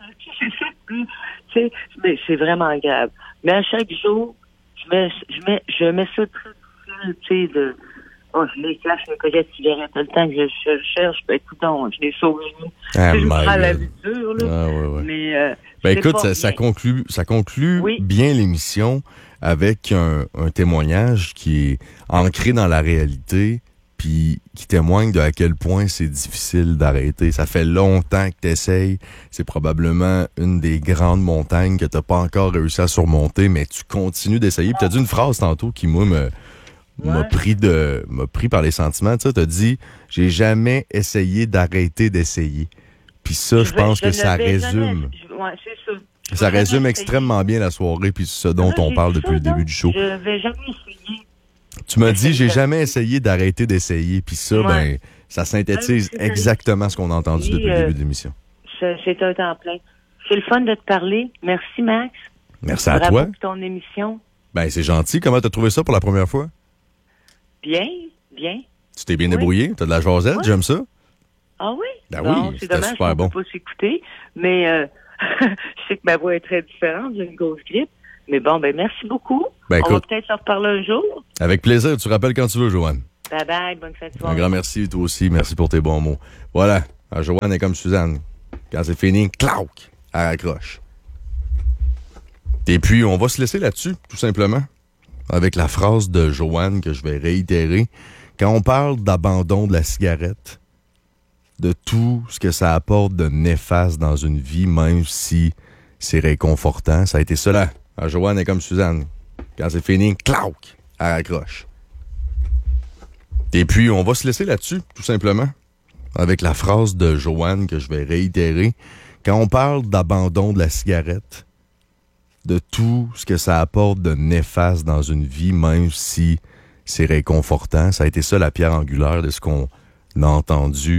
Tu sais, mais c'est vraiment grave. Mais à chaque jour, je mets, je mets, je mets ça très difficile, tu sais, de... Oh, je les cache, mes paquets de cigarettes tout le temps que je, je cherche. Ben, écoute, donc, je les sauve.
Ah,
je me prends la vie dure, là.
Ah, ouais, ouais.
Mais, euh,
ben, écoute, ça, ça conclut, ça conclut
oui.
bien l'émission avec un, un témoignage qui est ancré dans la réalité puis qui témoigne de à quel point c'est difficile d'arrêter. Ça fait longtemps que tu essayes. C'est probablement une des grandes montagnes que tu n'as pas encore réussi à surmonter, mais tu continues d'essayer. Puis tu as dit une phrase tantôt qui, moi, me, ouais. m'a pris de m'a pris par les sentiments. Tu as dit « J'ai jamais essayé d'arrêter d'essayer ». Puis ça, je, je pense je que ça résume...
Jamais... Ouais, c'est ça. Je
ça résume extrêmement bien la soirée puis ce dont là, on parle depuis ça, le début du show.
Je vais jamais essayer.
Tu m'as dit, j'ai jamais essayé d'arrêter d'essayer. Puis ça, ouais. ben, ça synthétise ouais, exactement ce qu'on a entendu oui, depuis le début de l'émission.
C'est un temps plein. C'est le fun de te parler. Merci, Max.
Merci à
Bravo
toi.
pour ton émission.
Ben, c'est gentil. Comment t'as trouvé ça pour la première fois?
Bien, bien.
Tu t'es bien
oui.
débrouillé? T'as de la jasette? Oui. J'aime ça.
Ah oui?
Ben
bon,
oui,
c'est dommage
super
qu'on
bon.
ne peut pas s'écouter, mais euh, je sais que ma voix est très différente. J'ai une grosse grippe. Mais bon, ben merci beaucoup.
Ben,
on va peut-être se reparler un jour.
Avec plaisir. Tu rappelles quand tu veux, Joanne.
Bye bye. Bonne fin de soirée.
Un grand merci, toi aussi. Merci pour tes bons mots. Voilà. Alors, Joanne est comme Suzanne. Quand c'est fini, clac, elle raccroche. Et puis, on va se laisser là-dessus, tout simplement, avec la phrase de Joanne que je vais réitérer. Quand on parle d'abandon de la cigarette, de tout ce que ça apporte de néfaste dans une vie, même si c'est réconfortant, ça a été cela. Alors, Joanne est comme Suzanne. Quand c'est fini, clac, elle raccroche. Et puis, on va se laisser là-dessus, tout simplement, avec la phrase de Joanne que je vais réitérer. Quand on parle d'abandon de la cigarette, de tout ce que ça apporte de néfaste dans une vie, même si c'est réconfortant, ça a été ça la pierre angulaire de ce qu'on a entendu